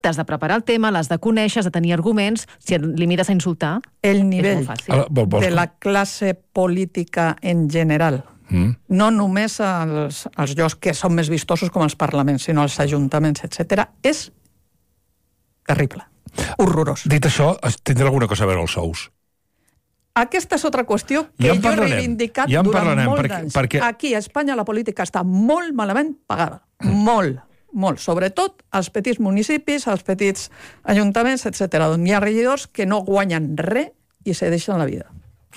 t'has de preparar el tema, l'has de conèixer, has de tenir arguments. Si et limites a insultar, el nivell és molt fàcil. de la classe política en general, no només els llocs que són més vistosos com els parlaments, sinó els ajuntaments, etc., és terrible, horrorós. Dit això, tindrà alguna cosa a veure els sous? Aquesta és altra qüestió que jo he reivindicat durant molts anys. Aquí a Espanya la política està molt malament pagada. Molt. Sobretot als petits municipis, als petits ajuntaments, etc., on hi ha regidors que no guanyen res i se deixen la vida.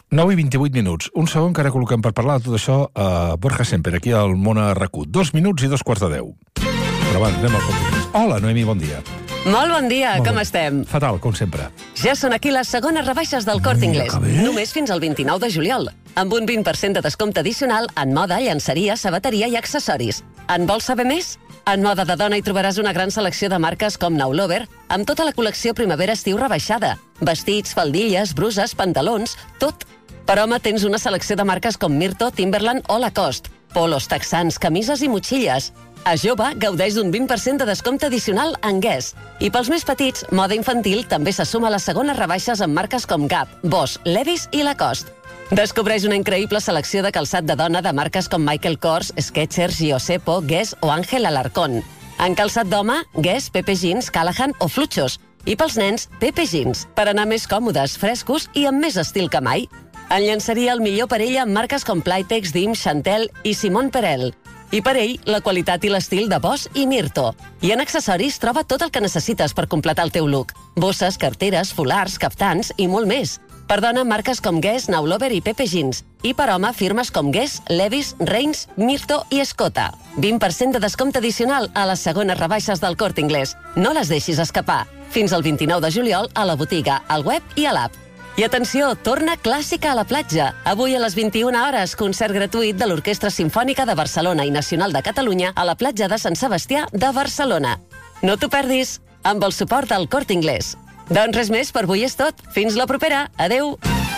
9:28. Un segon que ara col·loquem per parlar de tot això a Borja Semper, aquí al Món a RAC1. 2 minuts i 2:45. Però abans, anem al contingut. Hola, Noemi, bon dia. Molt bon dia, com estem? Fatal, com sempre. Ja són aquí les segones rebaixes del Corte Inglés. Només fins al 29 de juliol. Amb un 20% de descompte addicional en moda, llenceria, sabateria i accessoris. En vols saber més? En moda de dona hi trobaràs una gran selecció de marques com Now Lover, amb tota la col·lecció primavera-estiu rebaixada. Vestits, faldilles, bruses, pantalons, tot. Per home tens una selecció de marques com Myrto, Timberland o Lacoste. Polos, texans, camises i motxilles. A jove, gaudeix d'un 20% de descompte addicional en Guess. I pels més petits, moda infantil també se suma a les segones rebaixes amb marques com Gap, Boss, Levi's i Lacoste. Descobreix una increïble selecció de calçat de dona de marques com Michael Kors, Skechers, Giosepo, Guess o Ángel Alarcón. En calçat d'home, Guess, Pepe Jeans, Callahan o Fluchos. I pels nens, Pepe Jeans, per anar més còmodes, frescos i amb més estil que mai. En llançaria el millor per ella amb marques com Playtex, Dim, Chantel i Simone Perel. I per ell, la qualitat i l'estil de Boss i Myrto. I en accessoris troba tot el que necessites per completar el teu look. Bosses, carteres, folars, caftans i molt més. Per dona, marques com Guess, Now Lover i Pepe Jeans. I per home, firmes com Guess, Levi's, Reins, Myrto i Escota. 20% de descompte addicional a les segones rebaixes del Corte Inglés. No les deixis escapar. Fins al 29 de juliol a la botiga, al web i a l'app. I atenció, torna Clàssica a la platja. Avui a les 21 hores, concert gratuït de l'Orquestra Simfònica de Barcelona i Nacional de Catalunya a la platja de Sant Sebastià de Barcelona. No t'ho perdis, amb el suport del Corte Inglés. Doncs res més, per avui és tot. Fins la propera. Adeu.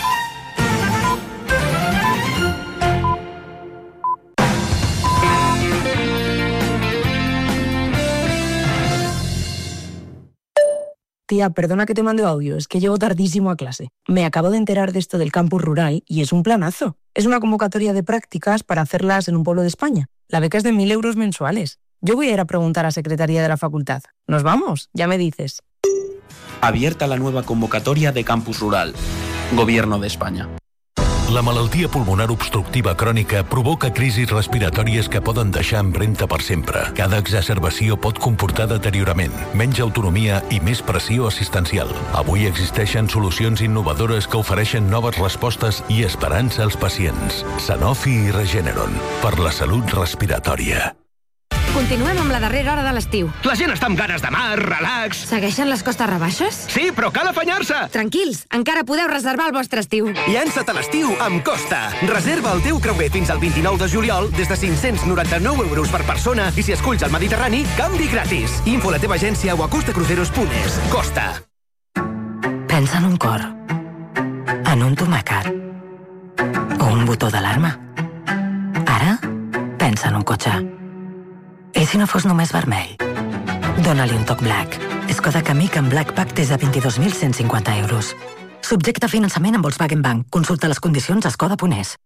Tía, perdona que te mande audio, es que llego tardísimo a clase. Me acabo de enterar de esto del campus rural y es un planazo. Es una convocatoria de prácticas para hacerlas en un pueblo de España. La beca es de 1.000 euros mensuales. Yo voy a ir a preguntar a Secretaría de la Facultad. ¿Nos vamos? Ya me dices. Abierta la nueva convocatoria de Campus Rural. Gobierno de España. La malaltia pulmonar obstructiva crònica provoca crisis respiratòries que poden deixar empremta per sempre. Cada exacerbació pot comportar deteriorament, menys autonomia i més pressió assistencial. Avui existeixen solucions innovadores que ofereixen noves respostes i esperança als pacients. Sanofi i Regeneron, per la salut respiratòria. Continuem amb la darrera hora de l'estiu. La gent està amb ganes de mar, relax... Segueixen les costes rebaixes? Sí, però cal afanyar-se! Tranquils, encara podeu reservar el vostre estiu. Llança't a l'estiu amb Costa. Reserva el teu creuer fins al 29 de juliol des de 599 euros per persona i si esculls el Mediterrani, canvi gratis. Info a la teva agència o a costacruceros.es. Costa. Pensa en un cor, en un tomàquet o un botó d'alarma. Ara, pensa en un cotxe. I si no fos només vermell? Dóna-li un toc black. Skoda Kamiq amb Black Pack des de 22.150 euros. Subjecte a finançament amb Volkswagen Bank. Consulta les condicions a skoda.es.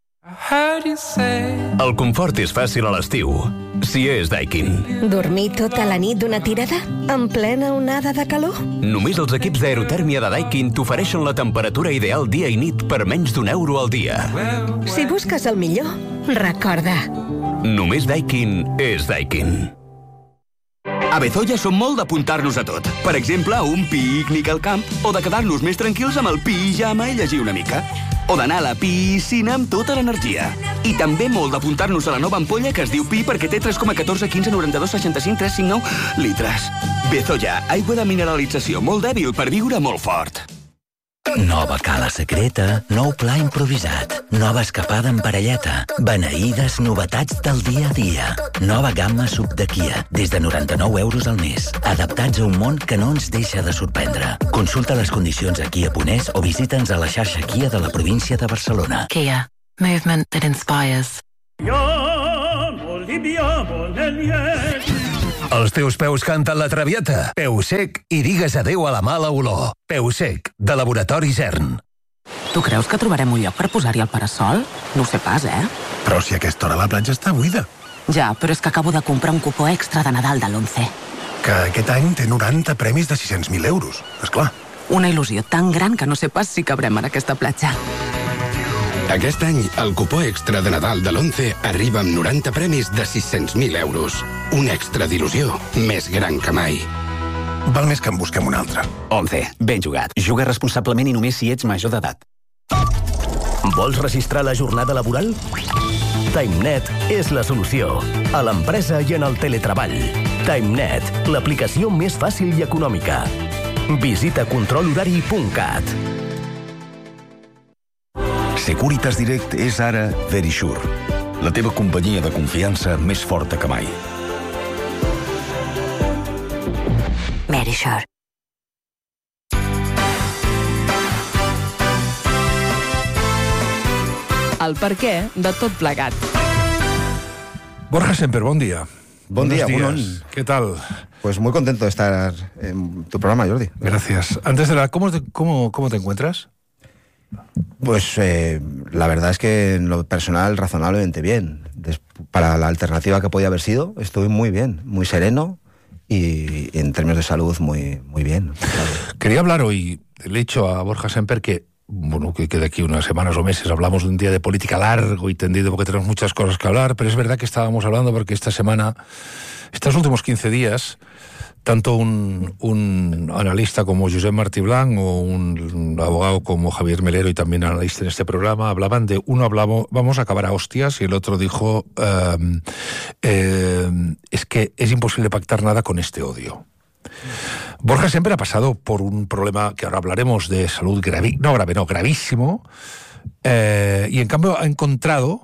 El confort és fàcil a l'estiu, si és Daikin. Dormir tota la nit d'una tirada? En plena onada de calor? Només els equips d'aerotèrmia de Daikin t'ofereixen la temperatura ideal dia i nit per menys d'€1 al dia. Si busques el millor, recorda. Només Daikin és Daikin. A Bezoya som molt d'apuntar-nos a tot. Per exemple, a un pícnic al camp o de quedar-nos més tranquils amb el pijama i llegir una mica. O d'anar a la piscina amb tota l'energia. I també molt d'apuntar-nos a la nova ampolla que es diu Pi perquè té 3,14, 15, 92, 65, 359 litres. Bezoya, aigua de mineralització molt dèbil per viure molt fort. Nova cala secreta, nou pla improvisat, nova escapada en parelleta, beneïdes novetats del dia a dia. Nova gamma sub de Kia, des de 99 euros al mes, adaptats a un món que no ens deixa de sorprendre. Consulta les condicions a Kia.es o visita'ns a la xarxa Kia de la província de Barcelona. Kia. Movement that inspires. Els teus peus canten la traviata? Peu sec i digues adéu a la mala olor. Peu sec, de Laboratori Zern. Tu creus que trobarem un lloc per posar-hi el parasol? No ho sé pas, Però si a aquesta hora la platja està buida. Ja, però és que acabo de comprar un cupó extra de Nadal de l'11. Que aquest any té 90 premis de 600.000 euros, esclar. Una il·lusió tan gran que no sé pas si cabrem en aquesta platja. Aquest any, el cupó extra de Nadal de l'11 arriba amb 90 premis de 600.000 euros. Un extra d'il·lusió més gran que mai. Val més que en busquem un altre. 11. Ben jugat. Juga responsablement i només si ets major d'edat. Vols registrar la jornada laboral? TimeNet és la solució. A l'empresa i en el teletreball. TimeNet, l'aplicació més fàcil i econòmica. Visita controlhorari.cat. Securitas Direct és ara Verisure, la teva companyia de confiança més forta que mai. Verisure. El perquè de tot plegat. Borja Semper, bon día. Buen día, buenos. ¿Qué tal? Pues muy contento de estar en tu programa, Jordi. Gracias. Antes de ¿cómo te encuentras? Pues la verdad es que en lo personal razonablemente bien. Para la alternativa que podía haber sido, estoy muy bien, muy sereno y en términos de salud muy bien. Claro. Quería hablar hoy, le he dicho a Borja Semper que de aquí unas semanas o meses hablamos de un día de política largo y tendido porque tenemos muchas cosas que hablar, pero es verdad que estábamos hablando porque estos últimos 15 días, tanto un analista como Josep Martí Blanc o un abogado como Javier Melero y también analista en este programa hablaban de, vamos a acabar a hostias, y el otro dijo es que es imposible pactar nada con este odio. Borja siempre ha pasado por un problema que ahora hablaremos de salud gravísimo, y en cambio ha encontrado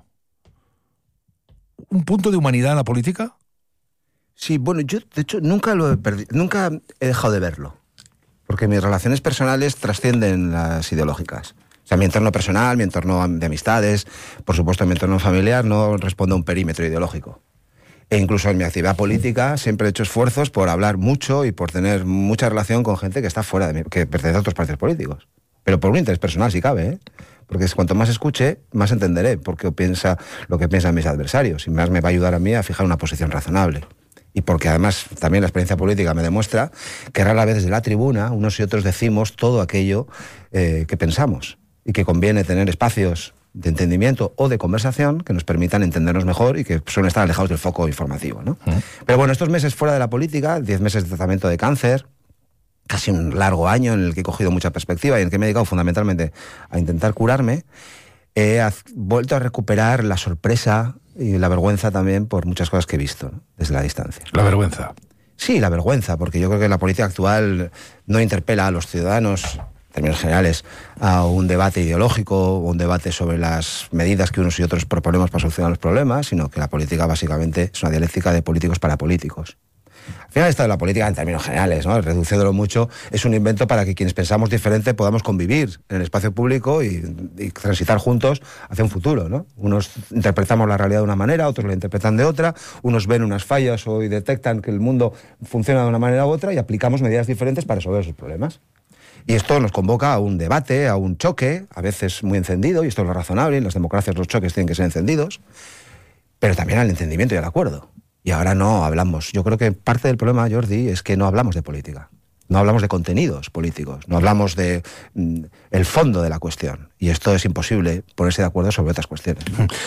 un punto de humanidad en la política. Sí, bueno, yo de hecho nunca he dejado de verlo, porque mis relaciones personales trascienden las ideológicas. O sea, mi entorno personal, mi entorno de amistades, por supuesto mi entorno familiar no responde a un perímetro ideológico. E incluso en mi actividad política siempre he hecho esfuerzos por hablar mucho y por tener mucha relación con gente que está fuera de mí, que pertenece a otros partidos políticos. Pero por un interés personal, si cabe, porque cuanto más escuche, más entenderé lo que piensan mis adversarios, y más me va a ayudar a mí a fijar una posición razonable. Y porque además también la experiencia política me demuestra que rara vez desde la tribuna unos y otros decimos todo aquello que pensamos, y que conviene tener espacios de entendimiento o de conversación que nos permitan entendernos mejor y que suelen estar alejados del foco informativo, ¿no? Pero bueno, estos meses fuera de la política, 10 meses de tratamiento de cáncer, casi un largo año en el que he cogido mucha perspectiva y en el que me he dedicado fundamentalmente a intentar curarme, he vuelto a recuperar la sorpresa y la vergüenza también por muchas cosas que he visto, ¿no? Desde la distancia. ¿La vergüenza? Sí, la vergüenza, porque yo creo que la política actual no interpela a los ciudadanos, en términos generales, a un debate ideológico o un debate sobre las medidas que unos y otros proponemos para solucionar los problemas, sino que la política básicamente es una dialéctica de políticos para políticos. Al final, esto de la política en términos generales, ¿no? Reduciéndolo mucho, es un invento para que quienes pensamos diferente podamos convivir en el espacio público y transitar juntos hacia un futuro, ¿no? Unos interpretamos la realidad de una manera, otros la interpretan de otra, unos ven unas fallas y detectan que el mundo funciona de una manera u otra y aplicamos medidas diferentes para resolver esos problemas. Y esto nos convoca a un debate, a un choque, a veces muy encendido, y esto es lo razonable, en las democracias los choques tienen que ser encendidos, pero también al entendimiento y al acuerdo. Y ahora no hablamos. Yo creo que parte del problema, Jordi, es que no hablamos de política. No hablamos de contenidos políticos, no hablamos de el fondo de la cuestión. Y esto es imposible ponerse de acuerdo sobre otras cuestiones.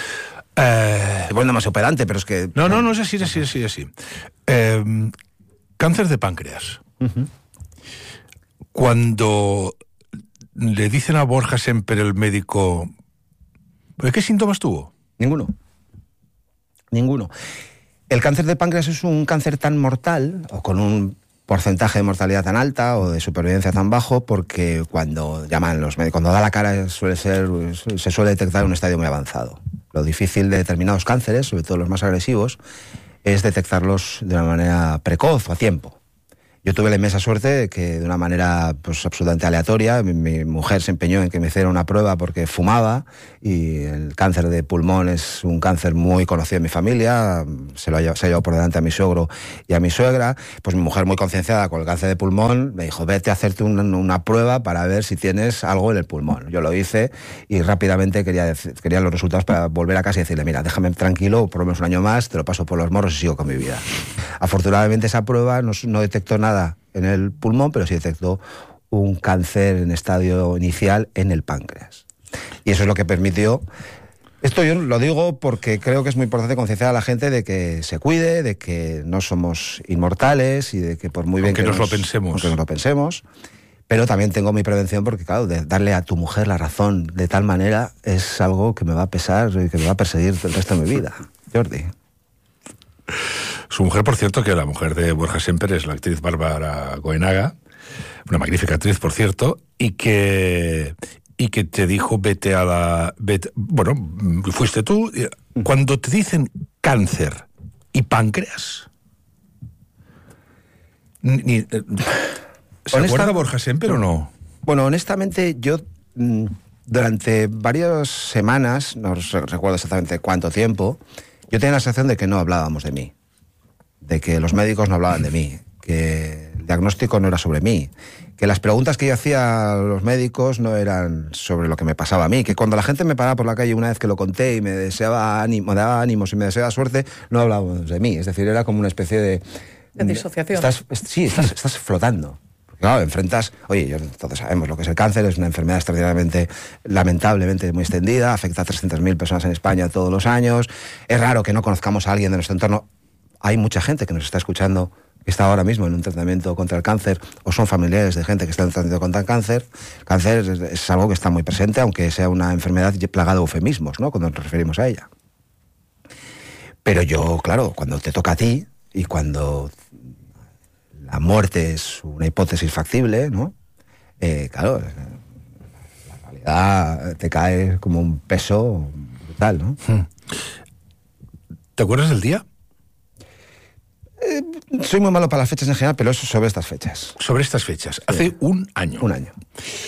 Bueno, demasiado pedante, pero es que... No, es así. Cáncer de páncreas. Cuando le dicen a Borja Semper, el médico, ¿qué síntomas tuvo? Ninguno. El cáncer de páncreas es un cáncer tan mortal, o con un porcentaje de mortalidad tan alta o de supervivencia tan bajo, porque cuando llaman los médicos, cuando da la cara se suele detectar un estadio muy avanzado. Lo difícil de determinados cánceres, sobre todo los más agresivos, es detectarlos de una manera precoz o a tiempo. Yo tuve la inmensa suerte de que de una manera pues absolutamente aleatoria, mi mujer se empeñó en que me hiciera una prueba porque fumaba, y el cáncer de pulmón es un cáncer muy conocido en mi familia, se ha llevado por delante a mi suegro y a mi suegra. Pues mi mujer, muy concienciada con el cáncer de pulmón, me dijo, vete a hacerte una prueba para ver si tienes algo en el pulmón. Yo lo hice y rápidamente quería los resultados para volver a casa y decirle, mira, déjame tranquilo, por lo menos un año más, te lo paso por los morros y sigo con mi vida. Afortunadamente esa prueba no detectó nada en el pulmón, pero sí detectó un cáncer en estadio inicial en el páncreas. Y eso es lo que permitió... Esto yo lo digo porque creo que es muy importante concienciar a la gente de que se cuide, de que no somos inmortales y de que por muy bien aunque nos lo pensemos, pero también tengo mi prevención porque, claro, de darle a tu mujer la razón de tal manera es algo que me va a pesar y que me va a perseguir el resto de mi vida. Jordi. Su mujer, por cierto, que la mujer de Borja Semper es la actriz Bárbara Goenaga, una magnífica actriz, por cierto, y que te dijo, bueno, fuiste tú. Cuando te dicen cáncer y páncreas, ¿se acuerda Borja Semper o no? Bueno, honestamente, yo durante varias semanas, no recuerdo exactamente cuánto tiempo, yo tenía la sensación de que no hablábamos de mí, de que los médicos no hablaban de mí, que el diagnóstico no era sobre mí, que las preguntas que yo hacía a los médicos no eran sobre lo que me pasaba a mí, que cuando la gente me paraba por la calle una vez que lo conté y me daba ánimos y me deseaba suerte, no hablábamos de mí. Es decir, era como una especie de disociación. Estás flotando. Claro, enfrentas... Oye, todos sabemos lo que es el cáncer, es una enfermedad extraordinariamente, lamentablemente, muy extendida, afecta a 300.000 personas en España todos los años. Es raro que no conozcamos a alguien de nuestro entorno. Hay mucha gente que nos está escuchando que está ahora mismo en un tratamiento contra el cáncer, o son familiares de gente que está en un tratamiento contra el cáncer. El cáncer es algo que está muy presente, aunque sea una enfermedad plagada de eufemismos, ¿no?, cuando nos referimos a ella. Pero yo, claro, cuando te toca a ti, y cuando la muerte es una hipótesis factible, ¿no?, claro, la realidad te cae como un peso brutal, ¿no? ¿Te acuerdas del día? Soy muy malo para las fechas en general, pero eso sobre estas fechas. Sobre estas fechas. Hace un año. Un año.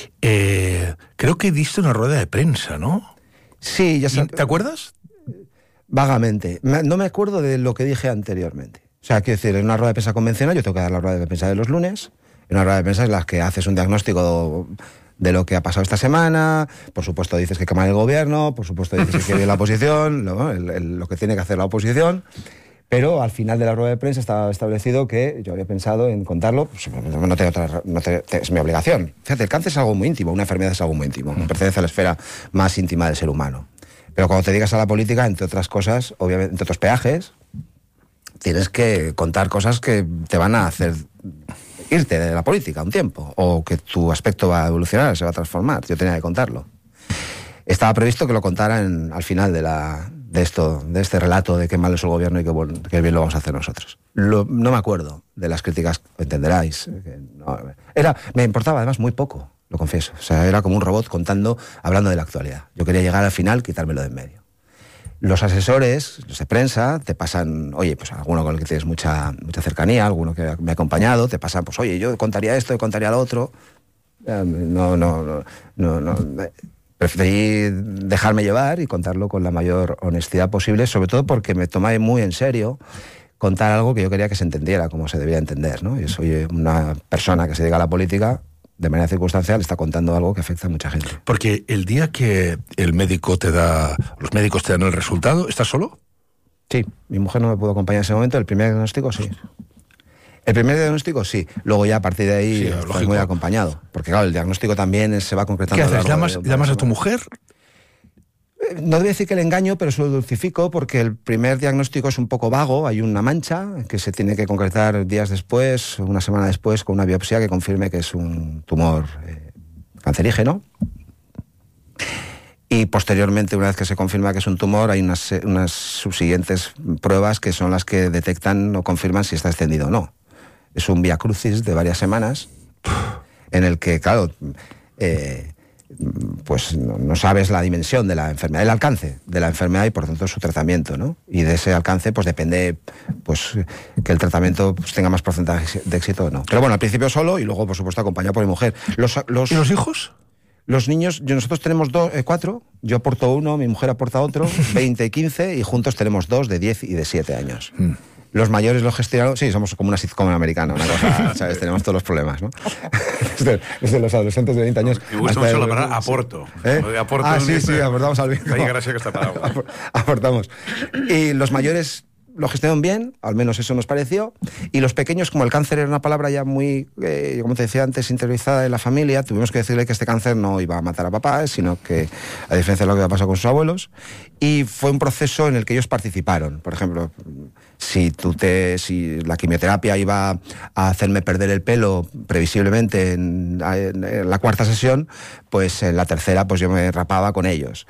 Creo que diste una rueda de prensa, ¿no? Sí, ya sabes. ¿Te acuerdas? Vagamente. No me acuerdo de lo que dije anteriormente. O sea, quiero decir, en una rueda de prensa convencional, yo tengo que dar la rueda de prensa de los lunes. En una rueda de prensa en la que haces un diagnóstico de lo que ha pasado esta semana, por supuesto dices que quema el gobierno, por supuesto dices que viene la oposición, lo que tiene que hacer la oposición. Pero al final de la rueda de prensa estaba establecido que yo había pensado en contarlo, pues, es mi obligación. Fíjate, el cáncer es algo muy íntimo, una enfermedad es algo muy íntimo, pertenece a la esfera más íntima del ser humano. Pero cuando te dedicas a la política, entre otras cosas, obviamente, entre otros peajes, tienes que contar cosas que te van a hacer irte de la política un tiempo, o que tu aspecto va a evolucionar, se va a transformar. Yo tenía que contarlo. Estaba previsto que lo contara al final de este relato de qué malo es el gobierno y qué bien lo vamos a hacer nosotros. No me acuerdo de las críticas, entenderáis. Me importaba además muy poco, lo confieso. O sea, era como un robot hablando de la actualidad. Yo quería llegar al final, quitármelo de en medio. Los asesores, los de prensa, te pasan, oye, pues alguno con el que tienes mucha cercanía, alguno que me ha acompañado, te pasan, pues oye, yo contaría esto, yo contaría lo otro. No. Preferí dejarme llevar y contarlo con la mayor honestidad posible, sobre todo porque me tomé muy en serio contar algo que yo quería que se entendiera como se debía entender, ¿no? Yo soy una persona que se dedica a la política de manera circunstancial, está contando algo que afecta a mucha gente. Porque el día que los médicos te dan el resultado, ¿estás solo? Sí, mi mujer no me pudo acompañar en ese momento, el primer diagnóstico sí. El primer diagnóstico sí, luego ya a partir de ahí estoy muy acompañado, porque claro, el diagnóstico también se va concretando. ¿Qué haces? ¿Llamas a tu mujer? No debo decir que le engaño, pero se lo dulcifico porque el primer diagnóstico es un poco vago, hay una mancha que se tiene que concretar días después, una semana después, con una biopsia que confirme que es un tumor cancerígeno. Y posteriormente, una vez que se confirma que es un tumor, hay unas subsiguientes pruebas que son las que detectan o confirman si está extendido o no. Es un vía crucis de varias semanas en el que, claro, pues no sabes la dimensión de la enfermedad, el alcance de la enfermedad y por tanto su tratamiento, ¿no? Y de ese alcance pues depende pues que el tratamiento pues, tenga más porcentaje de éxito o no. Pero bueno, al principio solo y luego por supuesto acompañado por mi mujer. ¿Y los hijos? Los niños, nosotros tenemos 4, yo aporto 1, mi mujer aporta otro, 20 y 15, y juntos tenemos 2 de 10 y de 7 años. Los mayores los gestionaron, sí, somos como una sitcom americana, una cosa, ¿sabes? Tenemos todos los problemas, ¿no? Desde los adolescentes de 20 años. Me gusta mucho la palabra aporto. Aporto sí, aportamos al bingo. Hay gracia que está parado. Aportamos. Y los mayores lo gestionaron bien, al menos eso nos pareció, y los pequeños, como el cáncer era una palabra ya muy, como te decía antes, interiorizada en la familia, tuvimos que decirle que este cáncer no iba a matar a papá, sino que, a diferencia de lo que había pasado con sus abuelos, y fue un proceso en el que ellos participaron. Por ejemplo, si la quimioterapia iba a hacerme perder el pelo previsiblemente en la 4ª sesión, pues en la 3ª pues yo me rapaba con ellos.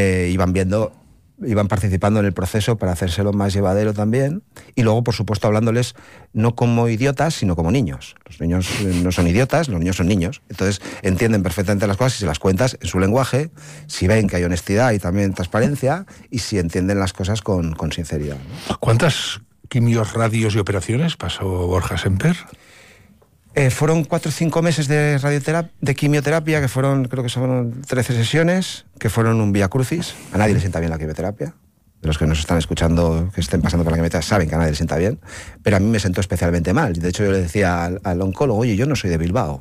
Iban participando en el proceso para hacérselo más llevadero también, y luego, por supuesto, hablándoles no como idiotas, sino como niños. Los niños no son idiotas, los niños son niños. Entonces entienden perfectamente las cosas si se las cuentas en su lenguaje, si ven que hay honestidad y también transparencia, y si entienden las cosas con sinceridad, ¿no? ¿Cuántas quimios, radios y operaciones pasó Borja Semper? Fueron 4 o 5 meses de quimioterapia, que creo que fueron 13 sesiones, que fueron un vía crucis. A nadie le sienta bien la quimioterapia. De los que nos están escuchando, que estén pasando por la quimioterapia, saben que a nadie le sienta bien. Pero a mí me sentó especialmente mal. De hecho, yo le decía al oncólogo, oye, yo no soy de Bilbao.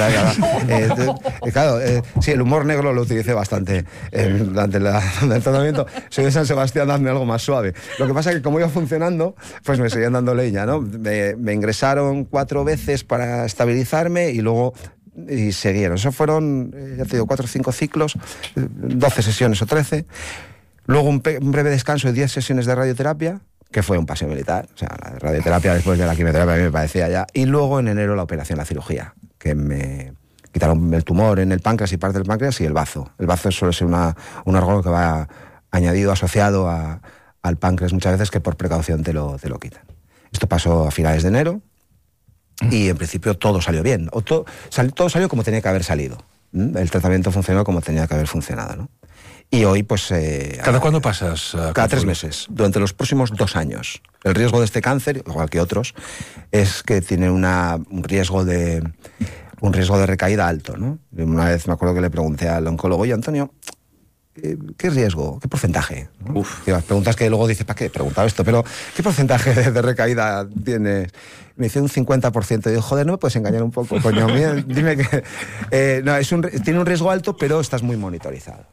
Claro, sí, el humor negro lo utilicé bastante durante el tratamiento. Soy de San Sebastián, dame algo más suave. Lo que pasa es que como iba funcionando, pues me seguían dando leña, ¿no? Me ingresaron 4 veces para estabilizarme y luego siguieron. Eso fueron, ya te digo, 4 o 5 ciclos, 12 sesiones o 13. Luego un breve descanso de 10 sesiones de radioterapia, que fue un paseo militar. O sea, la radioterapia después de la quimioterapia a mí me parecía ya. Y luego en enero la operación, la cirugía, que me quitaron el tumor en el páncreas y parte del páncreas y el bazo. El bazo suele ser un órgano que va añadido, asociado al páncreas muchas veces, que por precaución te lo quitan. Esto pasó a finales de enero y en principio todo salió bien. Todo salió como tenía que haber salido. El tratamiento funcionó como tenía que haber funcionado, ¿no? Y hoy, pues... ¿Cada cuándo pasas? Cada 3 meses, durante los próximos 2 años. El riesgo de este cáncer, igual que otros, es que tiene un riesgo de recaída alto, ¿no? Una vez me acuerdo que le pregunté al oncólogo, oye, Antonio, ¿qué riesgo? ¿Qué porcentaje? ¿No? Y las preguntas que luego dices, ¿para qué he preguntado esto? Pero, ¿qué porcentaje de recaída tienes? Me dice un 50%. Y digo, joder, ¿no me puedes engañar un poco, coño? Dime que... no, tiene un riesgo alto, pero estás muy monitorizado.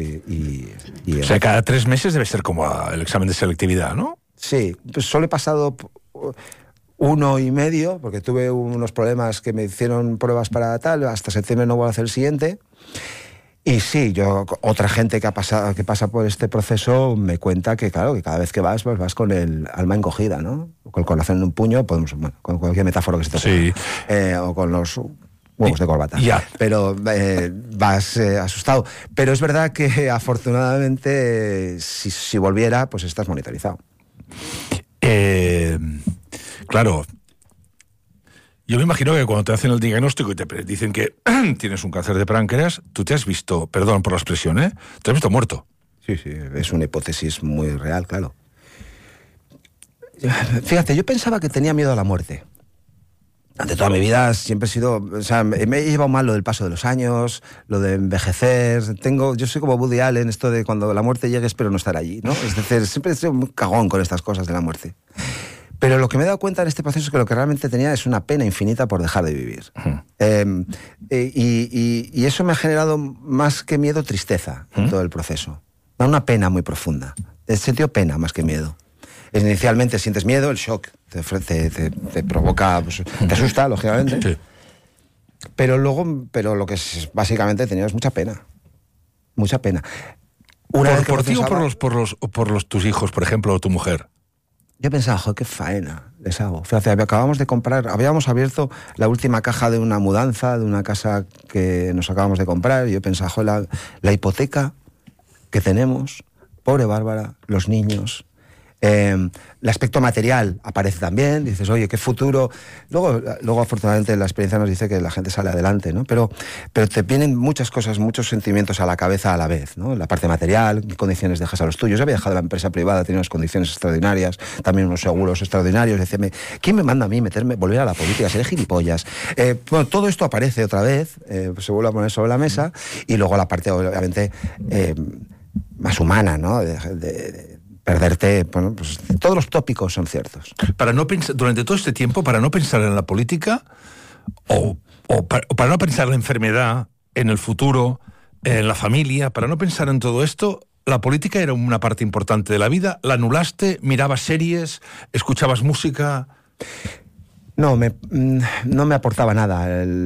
O sea, cada 3 meses debe ser como el examen de selectividad, ¿no? Sí, pues solo he pasado 1,5, porque tuve unos problemas que me hicieron pruebas para tal, hasta septiembre no voy a hacer el siguiente. Y sí, otra gente que pasa por este proceso me cuenta que, claro, que cada vez que vas, pues vas con el alma encogida, ¿no? Con el corazón en un puño, con cualquier metáfora que se te ocurra. O con los huevos de corbata. Ya. Pero vas asustado. Pero es verdad que afortunadamente si volviera, pues estás monitorizado. Claro. Yo me imagino que cuando te hacen el diagnóstico y te dicen que tienes un cáncer de páncreas, tú te has visto, perdón por la expresión, te has visto muerto. Sí, es una hipótesis muy real, claro. Fíjate, yo pensaba que tenía miedo a la muerte. Ante toda mi vida siempre he sido... O sea, me he llevado mal lo del paso de los años, lo de envejecer. Yo soy como Woody Allen, esto de cuando la muerte llegue espero no estar allí, ¿no? Es decir, siempre he sido muy cagón con estas cosas de la muerte. Pero lo que me he dado cuenta en este proceso es que lo que realmente tenía es una pena infinita por dejar de vivir. Y eso me ha generado más que miedo, tristeza en todo el proceso. Una pena muy profunda. He sentido pena más que miedo. Inicialmente sientes miedo, el shock te provoca, pues, te asusta, lógicamente. Sí. Pero lo que básicamente he tenido es mucha pena. Mucha pena. ¿Por ti o por tus hijos, por ejemplo, o tu mujer? Yo pensaba, joder, qué faena les hago. Fíjate, habíamos abierto la última caja de una mudanza, de una casa que nos acabamos de comprar, y yo pensaba, joder, la hipoteca que tenemos, pobre Bárbara, los niños, El aspecto material aparece también, dices, oye, qué futuro. Luego afortunadamente la experiencia nos dice que la gente sale adelante, ¿no? Pero te vienen muchas cosas, muchos sentimientos a la cabeza a la vez, ¿no? La parte material, qué condiciones dejas a los tuyos. Yo había dejado la empresa privada, tenía unas condiciones extraordinarias, también unos seguros extraordinarios. Decía, ¿quién me manda a mí volver a la política? Seré gilipollas. Bueno, todo esto aparece otra vez, se vuelve a poner sobre la mesa, y luego la parte, obviamente, más humana, ¿no? De perderte, bueno, pues todos los tópicos son ciertos. Para no pensar, durante todo este tiempo, para no pensar en la política, o para no pensar en la enfermedad, en el futuro, en la familia, para no pensar en todo esto, la política era una parte importante de la vida. ¿La anulaste? ¿Mirabas series? ¿Escuchabas música? No me aportaba nada.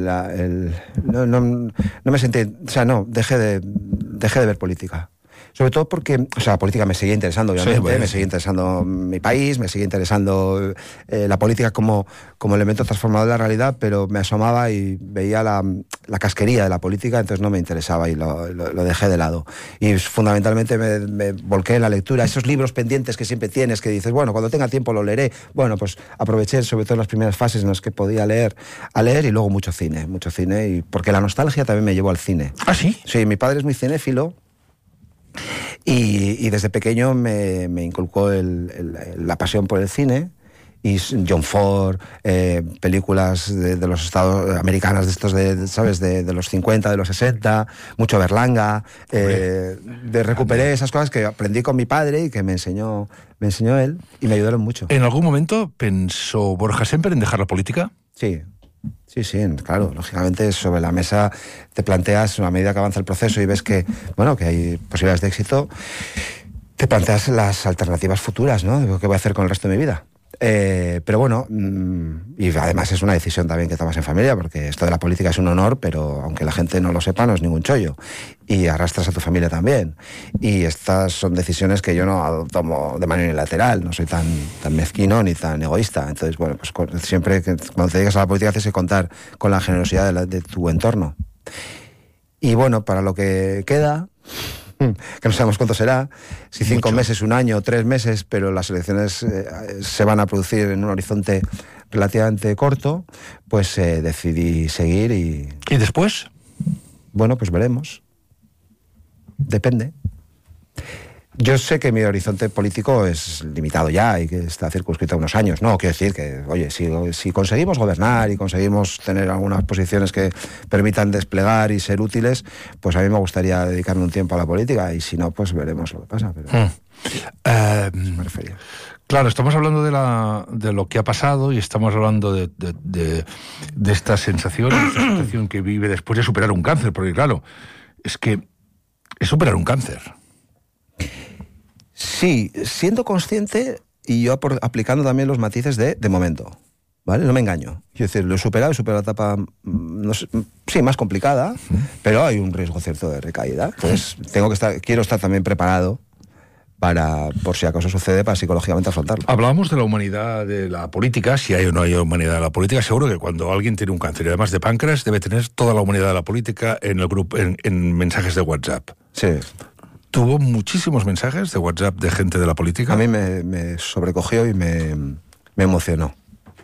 No me sentí... O sea, no, dejé de ver política. Sobre todo porque, o sea, la política me seguía interesando, obviamente, sí, bueno, me seguía interesando mi país, me seguía interesando la política como elemento transformador de la realidad, pero me asomaba y veía la casquería de la política, entonces no me interesaba y lo dejé de lado. Y fundamentalmente me volqué en la lectura, esos libros pendientes que siempre tienes, que dices, bueno, cuando tenga tiempo lo leeré. Bueno, pues aproveché sobre todo las primeras fases en las que podía leer, y luego mucho cine, y porque la nostalgia también me llevó al cine. ¿Ah, sí? Sí, mi padre es muy cinéfilo. Y desde pequeño me inculcó la pasión por el cine, y John Ford, películas de los estados americanas, de estos ¿sabes? De los 50, de los 60, mucho Berlanga. Recuperé esas cosas que aprendí con mi padre y que me enseñó él, y me ayudaron mucho. ¿En algún momento pensó Borja Semper en dejar la política? Sí, claro, lógicamente sobre la mesa te planteas, a medida que avanza el proceso y ves que, bueno, que hay posibilidades de éxito, te planteas las alternativas futuras, ¿no? ¿Qué voy a hacer con el resto de mi vida? Pero bueno, y además es una decisión también que tomas en familia, porque esto de la política es un honor, pero aunque la gente no lo sepa, no es ningún chollo. Y arrastras a tu familia también. Y estas son decisiones que yo no tomo de manera unilateral, no soy tan mezquino ni tan egoísta. Entonces, bueno, pues siempre cuando te dedicas a la política tienes que contar con la generosidad de tu entorno. Y bueno, para lo que queda, que no sabemos cuánto será, si 5 meses, 1 año, 3 meses, pero las elecciones se van a producir en un horizonte relativamente corto, pues decidí seguir y... ¿Y después? Bueno, pues veremos. Depende. Yo sé que mi horizonte político es limitado ya y que está circunscrito a unos años. No, quiero decir que, oye, si conseguimos gobernar y conseguimos tener algunas posiciones que permitan desplegar y ser útiles, pues a mí me gustaría dedicarme un tiempo a la política, y si no, pues veremos lo que pasa. Pero me refería. Claro, estamos hablando de lo que ha pasado, y estamos hablando de esta sensación, de esta situación que vive después de superar un cáncer, porque claro, es que es superar un cáncer. Sí, siendo consciente, y yo aplicando también los matices de momento, ¿vale? No me engaño. Quiero decir, lo he superado la etapa, no sé, sí, más complicada, pero hay un riesgo cierto de recaída. Entonces, quiero estar también preparado por si acaso sucede, para psicológicamente afrontarlo. Hablábamos de la humanidad de la política, si hay o no hay humanidad de la política. Seguro que cuando alguien tiene un cáncer, y además de páncreas, debe tener toda la humanidad de la política en el grupo, en mensajes de WhatsApp. Sí. ¿Tuvo muchísimos mensajes de WhatsApp de gente de la política? A mí me sobrecogió y me emocionó.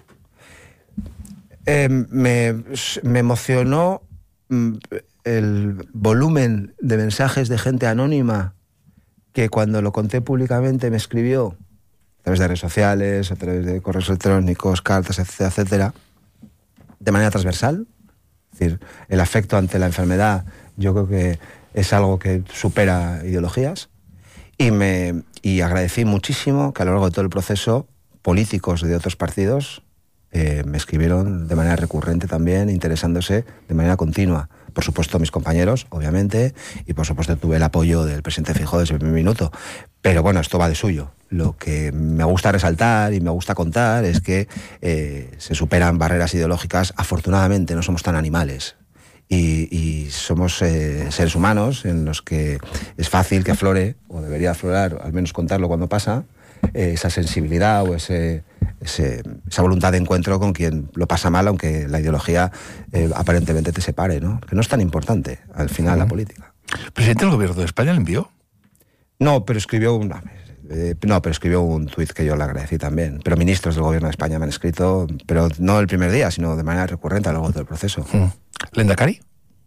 Me emocionó el volumen de mensajes de gente anónima que cuando lo conté públicamente me escribió a través de redes sociales, a través de correos electrónicos, cartas, etcétera, de manera transversal. Es decir, el afecto ante la enfermedad, yo creo que es algo que supera ideologías, y agradecí muchísimo que a lo largo de todo el proceso políticos de otros partidos me escribieron de manera recurrente también, interesándose de manera continua. Por supuesto mis compañeros, obviamente, y por supuesto tuve el apoyo del presidente Feijóo desde el primer minuto. Pero bueno, esto va de suyo. Lo que me gusta resaltar y me gusta contar es que se superan barreras ideológicas. Afortunadamente no somos tan animales. Y somos seres humanos en los que es fácil que aflore, o debería aflorar, al menos contarlo cuando pasa, esa sensibilidad o esa voluntad de encuentro con quien lo pasa mal, aunque la ideología aparentemente te separe, ¿no? Que no es tan importante, al final, la política. ¿El presidente del gobierno de España le envió? No, pero escribió No, pero escribió un tuit que yo le agradecí también. Pero ministros del gobierno de España me han escrito, pero no el primer día, sino de manera recurrente a lo largo del proceso. ¿Lehendakari?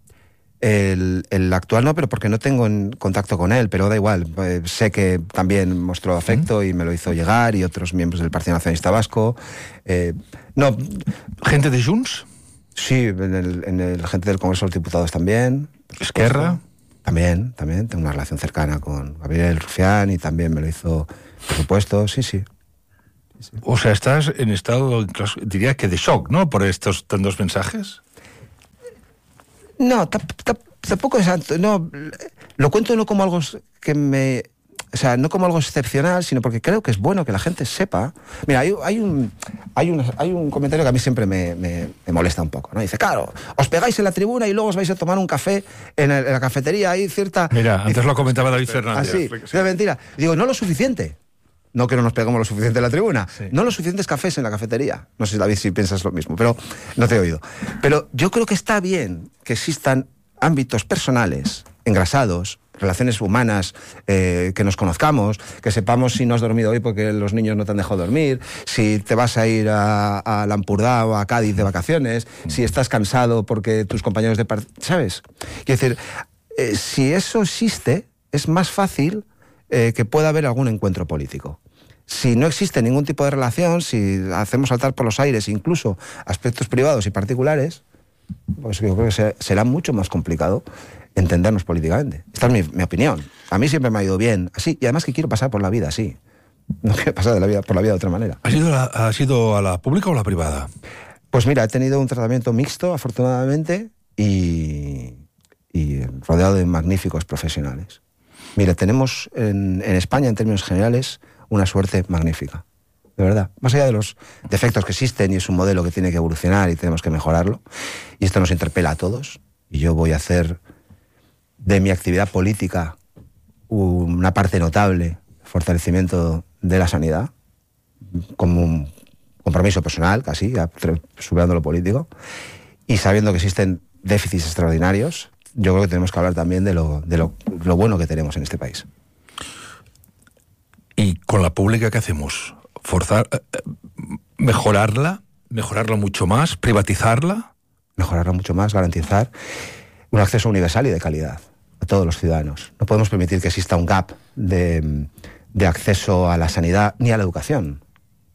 El actual no, pero porque no tengo contacto con él, pero da igual. Sé que también mostró afecto y me lo hizo llegar, y otros miembros del Partido Nacionalista Vasco. No. ¿Gente de Junts? Sí, en el gente del Congreso de los Diputados también. ¿Esquerra? También. Tengo una relación cercana con Gabriel Rufián y también me lo hizo, por supuesto, sí. O sea, estás en estado, diría que de shock, ¿no? Por estos tantos mensajes. No, tampoco es... No, lo cuento no como algo que me... O sea, no como algo excepcional, sino porque creo que es bueno que la gente sepa. Mira, hay un comentario que a mí siempre me molesta un poco, ¿no? Dice, claro, os pegáis en la tribuna y luego os vais a tomar un café en la cafetería. Hay cierta... Mira, antes lo comentaba David Fernández. Así, es mentira. Digo, no lo suficiente. No que no nos pegamos lo suficiente en la tribuna. Sí. No los suficientes cafés en la cafetería. No sé, David, si piensas lo mismo, pero no te he oído. Pero yo creo que está bien que existan ámbitos personales, engrasados, relaciones humanas, que nos conozcamos, que sepamos si no has dormido hoy porque los niños no te han dejado dormir, si te vas a ir a Lampurdá o a Cádiz de vacaciones, si estás cansado porque tus compañeros de partido... ¿Sabes? Quiero decir, si eso existe, es más fácil que pueda haber algún encuentro político. Si no existe ningún tipo de relación, si hacemos saltar por los aires incluso aspectos privados y particulares, pues yo creo que será mucho más complicado entendernos políticamente. Esta es mi opinión. A mí siempre me ha ido bien así, y además que quiero pasar por la vida así. No quiero pasar por la vida de otra manera. ¿Has ido a la pública o a la privada? Pues mira, he tenido un tratamiento mixto, afortunadamente, y rodeado de magníficos profesionales. Mira, tenemos en España, en términos generales, una suerte magnífica. De verdad. Más allá de los defectos que existen, y es un modelo que tiene que evolucionar y tenemos que mejorarlo, y esto nos interpela a todos, y yo voy a hacer de mi actividad política una parte notable, fortalecimiento de la sanidad, como un compromiso personal, casi, superando lo político, y sabiendo que existen déficits extraordinarios. Yo creo que tenemos que hablar también de lo bueno que tenemos en este país. ¿Y con la pública qué hacemos? ¿Mejorarla mucho más? ¿Privatizarla? Mejorarla mucho más, garantizar un acceso universal y de calidad a todos los ciudadanos. No podemos permitir que exista un gap de acceso a la sanidad ni a la educación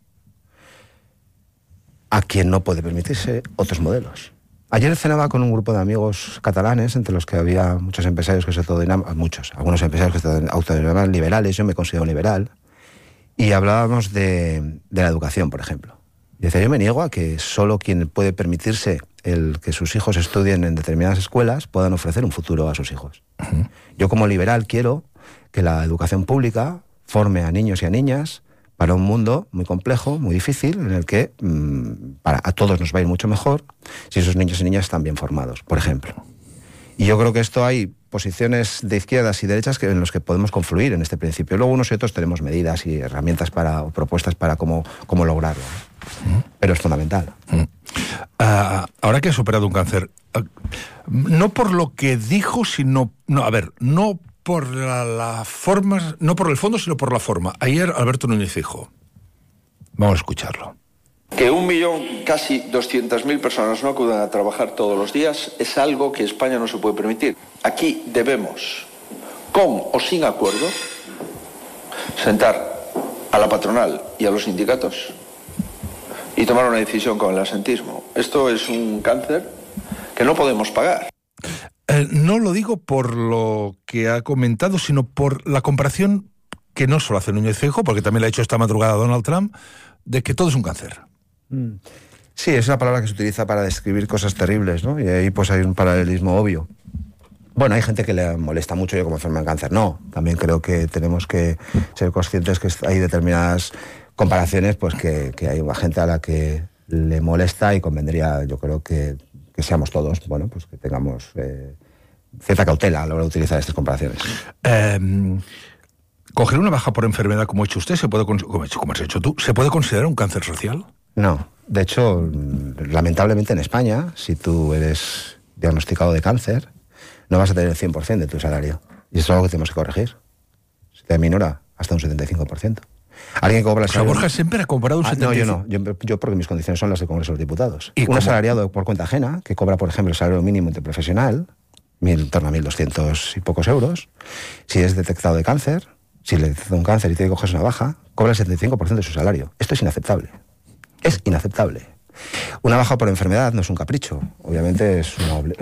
a quien no puede permitirse otros modelos. Ayer cenaba con un grupo de amigos catalanes, entre los que había muchos empresarios que se autodenominaban, algunos empresarios que se autodenominaban liberales, yo me considero liberal, y hablábamos de la educación, por ejemplo. Y decía, yo me niego a que solo quien puede permitirse el que sus hijos estudien en determinadas escuelas puedan ofrecer un futuro a sus hijos. Uh-huh. Yo como liberal quiero que la educación pública forme a niños y a niñas para un mundo muy complejo, muy difícil, en el que a todos nos va a ir mucho mejor si esos niños y niñas están bien formados, por ejemplo. Y yo creo que esto hay posiciones de izquierdas y derechas en los que podemos confluir en este principio. Luego unos y otros tenemos medidas y herramientas o propuestas para cómo lograrlo. Pero es fundamental. Ahora que has superado un cáncer, no por lo que dijo, sino... No por la forma, no por el fondo, sino por la forma. Ayer Alberto Núñez Feijóo. Vamos a escucharlo. Que 1.000.000, casi 200.000 personas no acudan a trabajar todos los días es algo que España no se puede permitir. Aquí debemos, con o sin acuerdo, sentar a la patronal y a los sindicatos y tomar una decisión con el asentismo. Esto es un cáncer que no podemos pagar. No lo digo por lo que ha comentado, sino por la comparación que no solo hace Núñez Feijóo, porque también le ha hecho esta madrugada a Donald Trump, de que todo es un cáncer. Sí, es una palabra que se utiliza para describir cosas terribles, ¿no? Y ahí pues hay un paralelismo obvio. Bueno, hay gente que le molesta mucho yo como enferma en cáncer. No, también creo que tenemos que ser conscientes que hay determinadas comparaciones, pues que hay una gente a la que le molesta, y convendría, yo creo que seamos todos, bueno, pues que tengamos cierta cautela a la hora de utilizar estas comparaciones. ¿Coger una baja por enfermedad como ha hecho usted, como has hecho tú, se puede considerar un cáncer social? No. De hecho, lamentablemente en España, si tú eres diagnosticado de cáncer, no vas a tener el 100% de tu salario. Y eso es algo que tenemos que corregir. Se te aminora hasta un 75%. Alguien que cobra el salario... Borja Semper ha cobrado un 75%. No, yo no. Yo porque mis condiciones son las del Congreso de los Diputados. Un asalariado por cuenta ajena, que cobra, por ejemplo, el salario mínimo interprofesional, en torno a 1.200 y pocos euros, si es detectado de cáncer, si le detecta un cáncer y tiene que cogerse una baja, cobra el 75% de su salario. Esto es inaceptable. Es inaceptable. Una baja por enfermedad no es un capricho. Obviamente es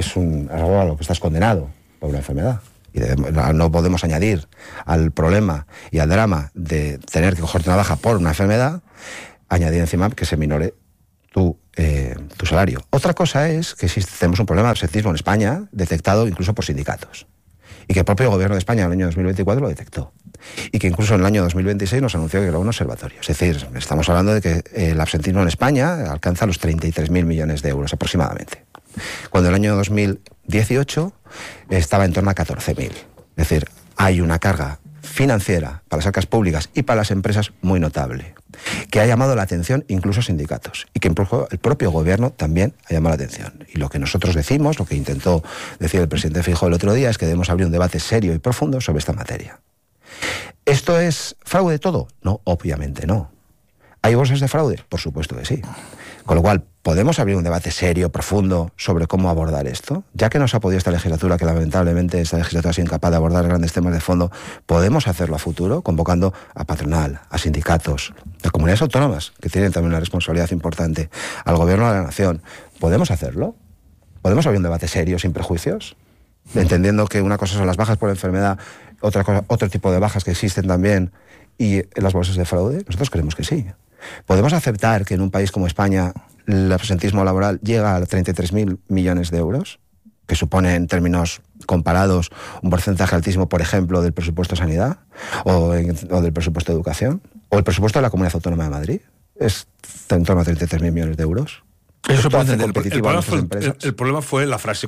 algo a lo que estás condenado por una enfermedad. Y no podemos añadir al problema y al drama de tener que cogerte una baja por una enfermedad, añadir encima que se minore tu salario. Otra cosa es que tenemos un problema de absentismo en España, detectado incluso por sindicatos. Y que el propio gobierno de España en el año 2024 lo detectó. Y que incluso en el año 2026 nos anunció que era un observatorio. Es decir, estamos hablando de que el absentismo en España alcanza los 33.000 millones de euros aproximadamente. Cuando en el año 2018 estaba en torno a 14.000. Es decir, hay una carga financiera para las arcas públicas y para las empresas muy notable, que ha llamado la atención incluso a sindicatos y que el propio gobierno también ha llamado la atención. Y lo que nosotros decimos, lo que intentó decir el presidente Feijóo el otro día, es que debemos abrir un debate serio y profundo sobre esta materia. ¿Esto es fraude todo? No, obviamente no. ¿Hay bolsas de fraude? Por supuesto que sí. Con lo cual, ¿podemos abrir un debate serio, profundo, sobre cómo abordar esto? Ya que no se ha podido esta legislatura, que lamentablemente esta legislatura ha sido incapaz de abordar grandes temas de fondo, ¿podemos hacerlo a futuro? Convocando a patronal, a sindicatos, a comunidades autónomas, que tienen también una responsabilidad importante, al gobierno de la nación. ¿Podemos hacerlo? ¿Podemos abrir un debate serio, sin prejuicios? Entendiendo que una cosa son las bajas por enfermedad, otra cosa, otro tipo de bajas que existen también, y las bolsas de fraude. Nosotros creemos que sí. ¿Podemos aceptar que en un país como España el absentismo laboral llega a 33.000 millones de euros? Que supone, en términos comparados, un porcentaje altísimo, por ejemplo, del presupuesto de sanidad o del presupuesto de educación, o el presupuesto de la Comunidad Autónoma de Madrid. Es en torno a 33.000 millones de euros. Eso se puede entender. El problema fue la frase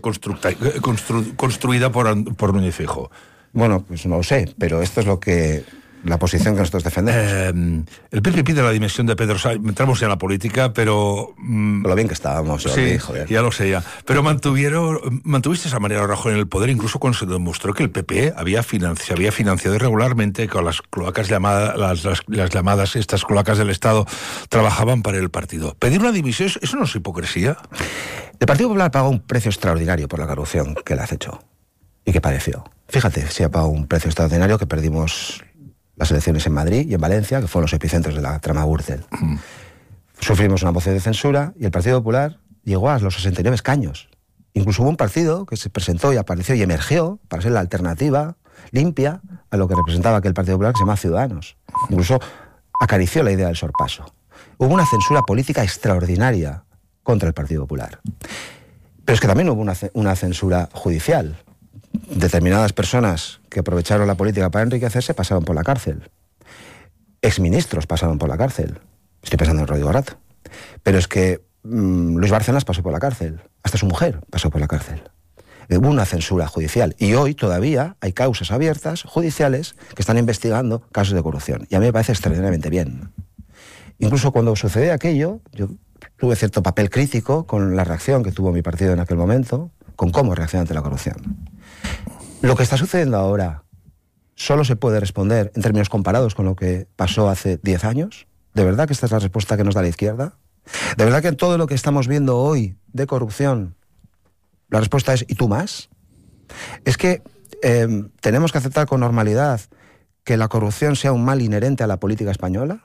construida por Núñez Feijóo. Bueno, pues no lo sé, pero esto es la posición que nosotros defendemos. El PP pide la dimisión de Pedro Sánchez. Entramos ya en la política, pero... Lo bien que estábamos. Sí, joder. Ya lo sé ya. Pero mantuviste a Mariano Rajoy en el poder, incluso cuando se demostró que el PP se había financiado irregularmente, con las cloacas llamadas, las llamadas estas cloacas del Estado trabajaban para el partido. ¿Pedir una dimisión, eso no es hipocresía? El Partido Popular pagó un precio extraordinario por la corrupción que le acechó y que padeció. Fíjate, si ha pagado un precio extraordinario, que perdimos las elecciones en Madrid y en Valencia, que fueron los epicentros de la trama Gürtel. Sufrimos una moción de censura y el Partido Popular llegó a los 69 escaños. Incluso hubo un partido que se presentó y apareció y emergió para ser la alternativa limpia a lo que representaba aquel Partido Popular, que se llama Ciudadanos. Incluso acarició la idea del sorpaso. Hubo una censura política extraordinaria contra el Partido Popular. Pero es que también hubo una censura judicial. Determinadas personas que aprovecharon la política para enriquecerse pasaron por la cárcel. Exministros pasaron por la cárcel. Estoy pensando en Rodrigo Rato. Pero es que Luis Bárcenas pasó por la cárcel. Hasta su mujer pasó por la cárcel. Hubo una censura judicial. Y hoy todavía hay causas abiertas judiciales que están investigando casos de corrupción. Y a mí me parece extraordinariamente bien. Incluso cuando sucedió aquello, yo tuve cierto papel crítico con la reacción que tuvo mi partido en aquel momento, con cómo reacciona ante la corrupción. Lo que está sucediendo ahora solo se puede responder en términos comparados con lo que pasó hace 10 años. ¿De verdad que esta es la respuesta que nos da la izquierda? ¿De verdad que en todo lo que estamos viendo hoy de corrupción, la respuesta es ¿y tú más? Es que tenemos que aceptar con normalidad que la corrupción sea un mal inherente a la política española.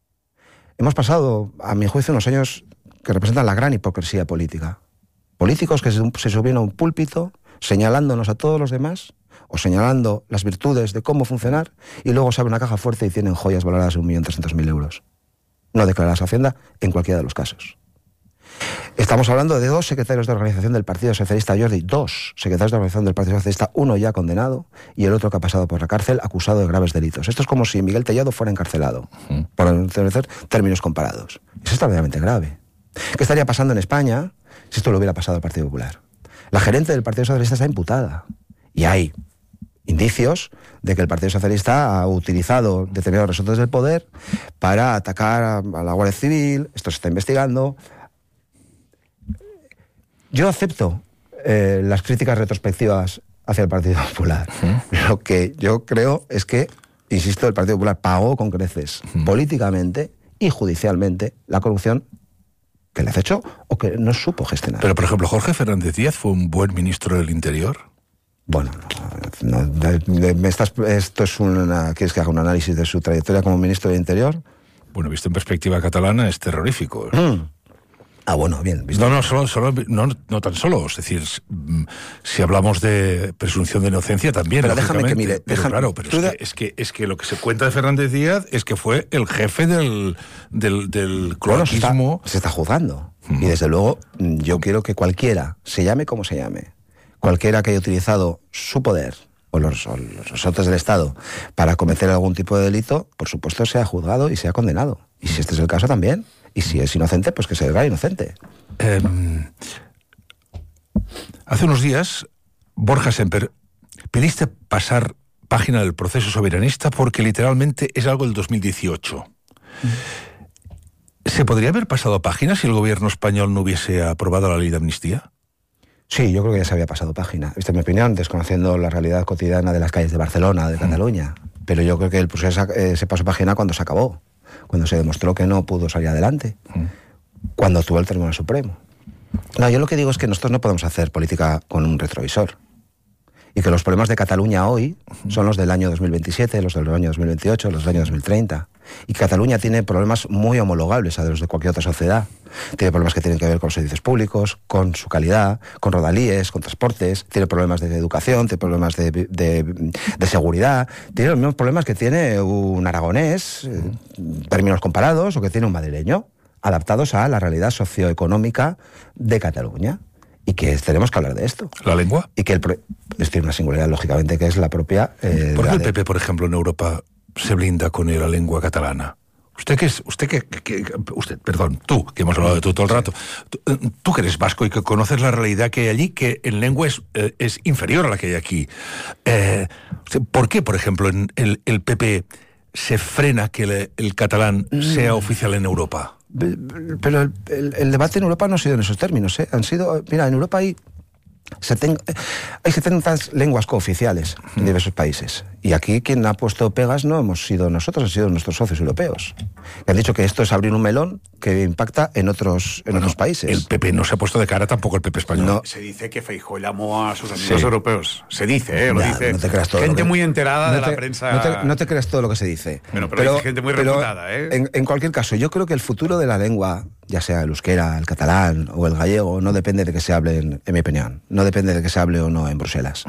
Hemos pasado, a mi juicio, unos años que representan la gran hipocresía política. Políticos que se subieron a un púlpito señalándonos a todos los demás o señalando las virtudes de cómo funcionar y luego se abre una caja fuerte y tienen joyas valoradas en 1.300.000 euros. No declaradas a Hacienda en cualquiera de los casos. Estamos hablando de 2 secretarios de organización del Partido Socialista, Jordi, 2 secretarios de organización del Partido Socialista, uno ya condenado y el otro que ha pasado por la cárcel acusado de graves delitos. Esto es como si Miguel Tellado fuera encarcelado, por establecer términos comparados. Es extraordinariamente grave. ¿Qué estaría pasando en España si esto lo hubiera pasado al Partido Popular? La gerente del Partido Socialista está imputada y hay indicios de que el Partido Socialista ha utilizado determinados resortes del poder para atacar a la Guardia Civil. Esto se está investigando. Yo acepto las críticas retrospectivas hacia el Partido Popular. Lo que yo creo es que insisto, el Partido Popular pagó con creces políticamente y judicialmente la corrupción que le acechó o que no supo gestionar. Pero, por ejemplo, Jorge Fernández Díaz fue un buen ministro del Interior. Bueno, esto es ¿quieres que haga un análisis de su trayectoria como ministro del Interior? Bueno, visto en perspectiva catalana, es terrorífico. Bueno, bien. ¿Visto? No tan solo. Es decir, si hablamos de presunción de inocencia también. Pero déjame que mire. Claro, pero es que lo que se cuenta de Fernández Díaz es que fue el jefe del cloaquismo. Se está juzgando. Y desde luego, yo quiero que cualquiera, se llame como se llame, cualquiera que haya utilizado su poder o los resortes del Estado para cometer algún tipo de delito, por supuesto, sea juzgado y sea condenado. Y si este es el caso, también. Y si es inocente, pues que se declare inocente. Hace unos días, Borja Semper, pediste pasar página del proceso soberanista porque literalmente es algo del 2018. ¿Se podría haber pasado página si el gobierno español no hubiese aprobado la ley de amnistía? Sí, yo creo que ya se había pasado página. Esta es mi opinión, desconociendo la realidad cotidiana de las calles de Barcelona, de Cataluña. Pero yo creo que el proceso se pasó página cuando se acabó. Cuando se demostró que no pudo salir adelante, cuando actuó el Tribunal Supremo. No, yo lo que digo es que nosotros no podemos hacer política con un retrovisor. Y que los problemas de Cataluña hoy son los del año 2027, los del año 2028, los del año 2030. Y Cataluña tiene problemas muy homologables a los de cualquier otra sociedad. Tiene problemas que tienen que ver con los servicios públicos, con su calidad, con rodalíes, con transportes, tiene problemas de educación, tiene problemas de seguridad, tiene los mismos problemas que tiene un aragonés, términos comparados, o que tiene un madrileño, adaptados a la realidad socioeconómica de Cataluña. Y que tenemos que hablar de esto. ¿La lengua? Y que es una singularidad, lógicamente, que es la propia... ¿Por qué el PP, por ejemplo, en Europa se blinda con la lengua catalana? Tú, que hemos hablado de tú todo el rato, tú que eres vasco y que conoces la realidad que hay allí, que en lengua es inferior a la que hay aquí. ¿Por qué, por ejemplo, el PP se frena que el catalán sea oficial en Europa? Pero el debate en Europa no ha sido en esos términos, ¿eh? Mira, en Europa hay 70 lenguas cooficiales en diversos países. Y aquí quien ha puesto pegas no hemos sido nosotros, han sido nuestros socios europeos. Que han dicho que esto es abrir un melón que impacta en otros países. El PP no se ha puesto de cara, tampoco el PP español. No. Se dice que Feijóo llamó a sus amigos europeos. Se dice, lo dice. No te creas todo gente muy enterada de la prensa. No te creas todo lo que se dice. Pero dice gente muy reputada, ¿eh? En cualquier caso, yo creo que el futuro de la lengua, ya sea el euskera, el catalán o el gallego, no depende de que se hable, en mi opinión, no depende de que se hable o no en Bruselas.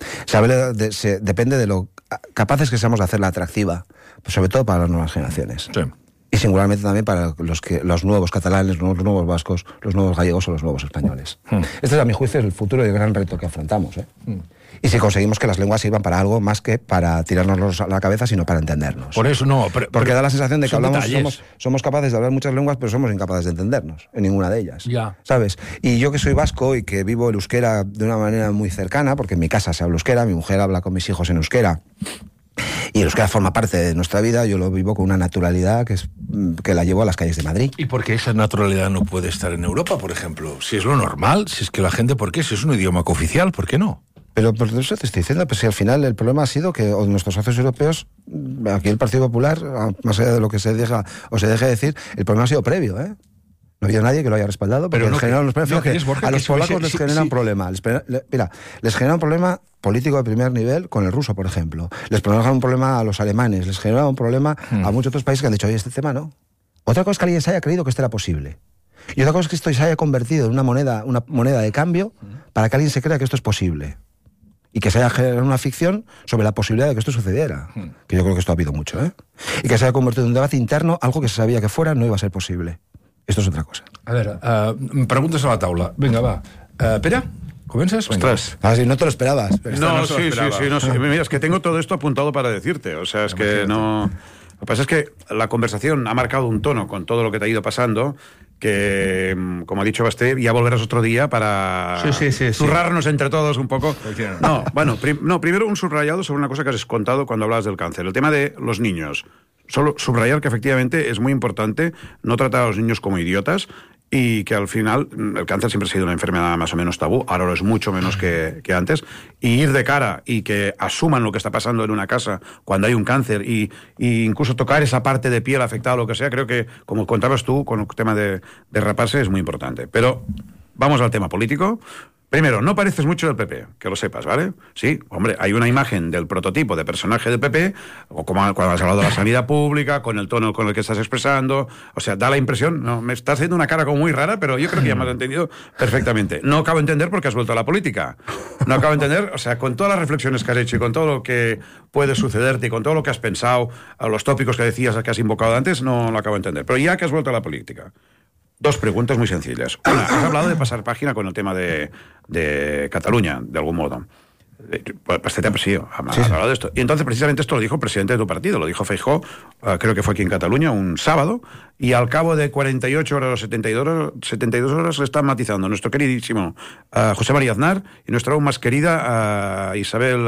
Depende de lo capaces que seamos de hacerla atractiva, pues sobre todo para las nuevas generaciones. Sí. Y singularmente también para los nuevos catalanes, los nuevos vascos, los nuevos gallegos o los nuevos españoles. Este es, a mi juicio, el futuro y el gran reto que afrontamos. Y si conseguimos que las lenguas sirvan para algo más que para tirarnos a la cabeza, sino para entendernos. Por eso no. Porque da la sensación de que somos capaces de hablar muchas lenguas, pero somos incapaces de entendernos en ninguna de ellas. Ya. ¿Sabes? Y yo que soy vasco y que vivo el euskera de una manera muy cercana, porque en mi casa se habla euskera, mi mujer habla con mis hijos en euskera, y el euskera forma parte de nuestra vida, yo lo vivo con una naturalidad que la llevo a las calles de Madrid. ¿Y por qué esa naturalidad no puede estar en Europa, por ejemplo? Si es lo normal, si es que la gente, ¿por qué? Si es un idioma cooficial, ¿por qué no? Pero por eso te estoy diciendo, pues si al final el problema ha sido que nuestros socios europeos, aquí el Partido Popular, más allá de lo que se deja o se deje decir, el problema ha sido previo, ¿eh? No ha habido nadie que lo haya respaldado, porque les genera a los polacos les genera un problema. Les genera un problema político de primer nivel con el ruso, por ejemplo. Les genera un problema a los alemanes, les genera un problema a muchos otros países que han dicho, oye, este tema no. Otra cosa es que alguien se haya creído que esto era posible. Y otra cosa es que esto se haya convertido en una moneda de cambio para que alguien se crea que esto es posible. Y que se haya generado una ficción sobre la posibilidad de que esto sucediera. Que yo creo que esto ha habido mucho, ¿eh? Y que se haya convertido en un debate interno, algo que se sabía que fuera no iba a ser posible. Esto es otra cosa. A ver, preguntes a la taula. Venga, va. Pere, ¿comences? Ostras. Si no te lo esperabas. No, sí. Mira, es que tengo todo esto apuntado para decirte. O sea, es que no... Lo que pasa es que la conversación ha marcado un tono con todo lo que te ha ido pasando, que, como ha dicho Basté, ya volverás otro día para zurrarnos entre todos un poco. No, bueno, primero un subrayado sobre una cosa que has contado cuando hablabas del cáncer. El tema de los niños. Solo subrayar que efectivamente es muy importante no tratar a los niños como idiotas y que al final el cáncer siempre ha sido una enfermedad más o menos tabú, ahora lo es mucho menos que antes, y ir de cara y que asuman lo que está pasando en una casa cuando hay un cáncer y incluso tocar esa parte de piel afectada o lo que sea, creo que, como contabas tú, con el tema de raparse es muy importante. Pero vamos al tema político. Primero, no pareces mucho del PP, que lo sepas, ¿vale? Sí, hombre, hay una imagen del prototipo de personaje del PP, o como cuando has hablado de la sanidad pública, con el tono con el que estás expresando, o sea, da la impresión, no, me estás haciendo una cara como muy rara, pero yo creo que ya me has entendido perfectamente. No acabo de entender por qué has vuelto a la política. No acabo de entender, o sea, con todas las reflexiones que has hecho y con todo lo que puede sucederte y con todo lo que has pensado, a los tópicos que decías, que has invocado antes, no lo acabo de entender. Pero ya que has vuelto a la política, dos preguntas muy sencillas. Una, has hablado de pasar página con el tema de Cataluña, de algún modo. Bastante apreciado, has hablado de esto. Y entonces, precisamente, esto lo dijo el presidente de tu partido, lo dijo Feijóo, creo que fue aquí en Cataluña, un sábado, y al cabo de 48 horas o 72 horas le están matizando nuestro queridísimo José María Aznar y nuestra aún más querida Isabel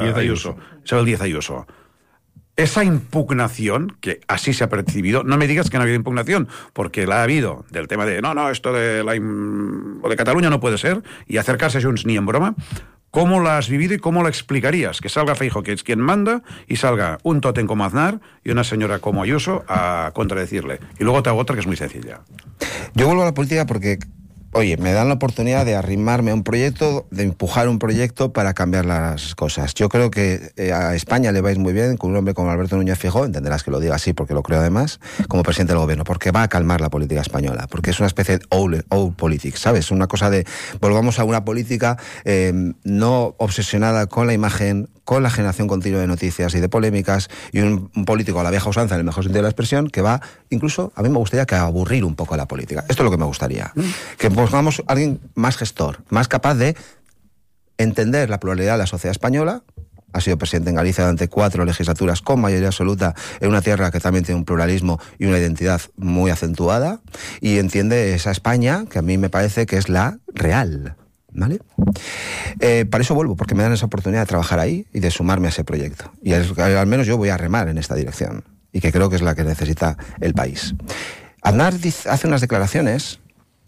Díaz Ayuso. Esa impugnación, que así se ha percibido, no me digas que no ha habido impugnación, porque la ha habido, del tema de, esto de lo de Cataluña no puede ser, y acercarse a Junts ni en broma. ¿Cómo la has vivido y cómo la explicarías? Que salga Feijóo, que es quien manda, y salga un tótem como Aznar y una señora como Ayuso a contradecirle. Y luego te hago otra que es muy sencilla. Yo vuelvo a la política porque, oye, me dan la oportunidad de arrimarme a un proyecto, de empujar un proyecto para cambiar las cosas. Yo creo que a España le va a ir muy bien con un hombre como Alberto Núñez Feijóo, entenderás que lo diga así porque lo creo además, como presidente del gobierno, porque va a calmar la política española, porque es una especie de old politics, ¿sabes? Una cosa de, volvamos a una política no obsesionada con la imagen, con la generación continua de noticias y de polémicas, y un político a la vieja usanza, en el mejor sentido de la expresión, que va, incluso, a mí me gustaría que aburrir un poco a la política. Esto es lo que me gustaría. Que pongamos a alguien más gestor, más capaz de entender la pluralidad de la sociedad española. Ha sido presidente en Galicia durante 4 legislaturas con mayoría absoluta, en una tierra que también tiene un pluralismo y una identidad muy acentuada, y entiende esa España que a mí me parece que es la real. ¿Vale? Para eso vuelvo, porque me dan esa oportunidad de trabajar ahí y de sumarme a ese proyecto. Y al menos yo voy a remar en esta dirección, y que creo que es la que necesita el país. Aznar hace unas declaraciones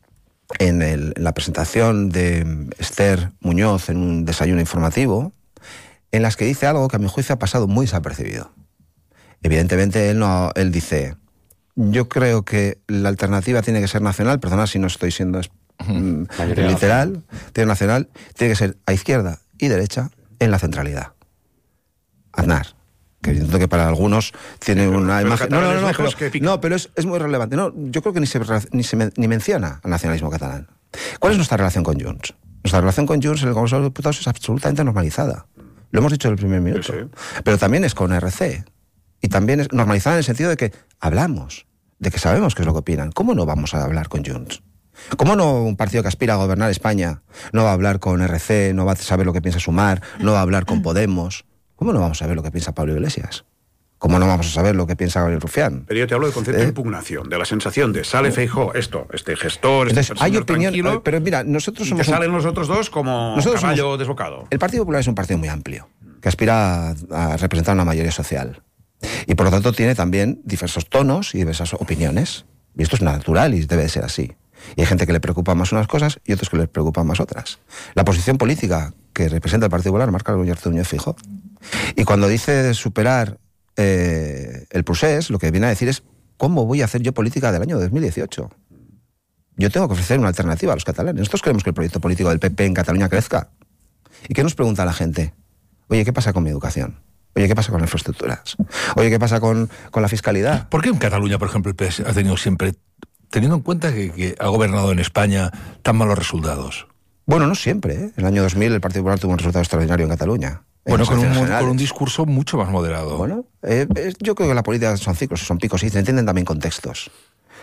en la presentación de Esther Muñoz en un desayuno informativo, en las que dice algo que a mi juicio ha pasado muy desapercibido. Evidentemente él dice, yo creo que la alternativa tiene que ser nacional, perdona si no estoy siendo literal, tiene nacional, tiene que ser a izquierda y derecha en la centralidad. Aznar, que entiendo que para algunos tiene una imagen... No, pero es muy relevante. No, yo creo que ni menciona al nacionalismo catalán. ¿Cuál es nuestra relación con Junts? Nuestra relación con Junts en el Congreso de los Diputados es absolutamente normalizada. Lo hemos dicho en el primer minuto. Sí. Pero también es con RC. Y también es normalizada en el sentido de que hablamos, de que sabemos qué es lo que opinan. ¿Cómo no vamos a hablar con Junts? ¿Cómo no un partido que aspira a gobernar España no va a hablar con RC, no va a saber lo que piensa Sumar, no va a hablar con Podemos? ¿Cómo no vamos a saber lo que piensa Pablo Iglesias? ¿Cómo no vamos a saber lo que piensa Gabriel Rufián? Pero yo te hablo del concepto de impugnación, de la sensación de sale Feijóo, este gestor, entonces, hay opinión, tranquilo, pero mira, nosotros somos... que salen los otros dos como caballo desbocado. El Partido Popular es un partido muy amplio, que aspira a representar una mayoría social. Y por lo tanto tiene también diversos tonos y diversas opiniones. Y esto es natural y debe de ser así. Y hay gente que le preocupa más unas cosas y otros que le preocupan más otras. La posición política que representa el Partido Popular marca Alberto Núñez Feijóo. Y cuando dice superar el procés, lo que viene a decir es ¿cómo voy a hacer yo política del año 2018? Yo tengo que ofrecer una alternativa a los catalanes. Nosotros queremos que el proyecto político del PP en Cataluña crezca. ¿Y qué nos pregunta la gente? Oye, ¿qué pasa con mi educación? Oye, ¿qué pasa con las infraestructuras? Oye, ¿qué pasa con la fiscalidad? ¿Por qué en Cataluña, por ejemplo, el PS ha tenido siempre, teniendo en cuenta que ha gobernado en España, tan malos resultados? Bueno, no siempre, ¿eh? En el año 2000 el Partido Popular tuvo un resultado extraordinario en Cataluña. Bueno, con un discurso mucho más moderado. Bueno, yo creo que la política son ciclos, son picos, y se entienden también contextos.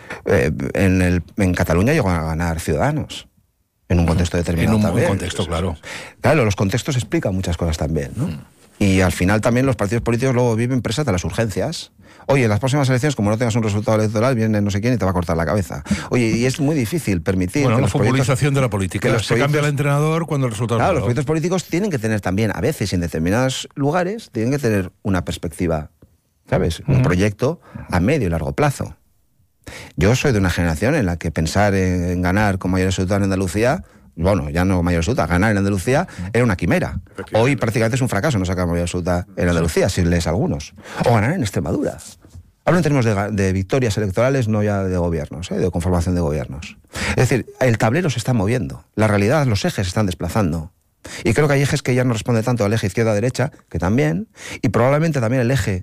En Cataluña llegó a ganar Ciudadanos, en un contexto determinado también. En un contexto, claro. Claro, los contextos explican muchas cosas también, ¿no? Y al final también los partidos políticos luego viven presas de las urgencias. Oye, en las próximas elecciones, como no tengas un resultado electoral, viene no sé quién y te va a cortar la cabeza. Oye, y es muy difícil permitir... Bueno, la futbolización de la política. Se cambia el entrenador cuando el resultado... Claro, los proyectos políticos tienen que tener también, a veces, en determinados lugares, tienen que tener una perspectiva, ¿sabes? Un proyecto a medio y largo plazo. Yo soy de una generación en la que pensar en ganar con mayoría absoluta en Andalucía, bueno, ya no mayoría absoluta, ganar en Andalucía era una quimera. Hoy prácticamente es un fracaso no sacar mayoría absoluta en Andalucía, si lees algunos. O ganar en Extremadura. Hablo en términos de victorias electorales, no ya de gobiernos, de conformación de gobiernos. Es decir, el tablero se está moviendo, la realidad, los ejes se están desplazando. Y creo que hay ejes que ya no responden tanto al eje izquierda-derecha, que también, y probablemente también el eje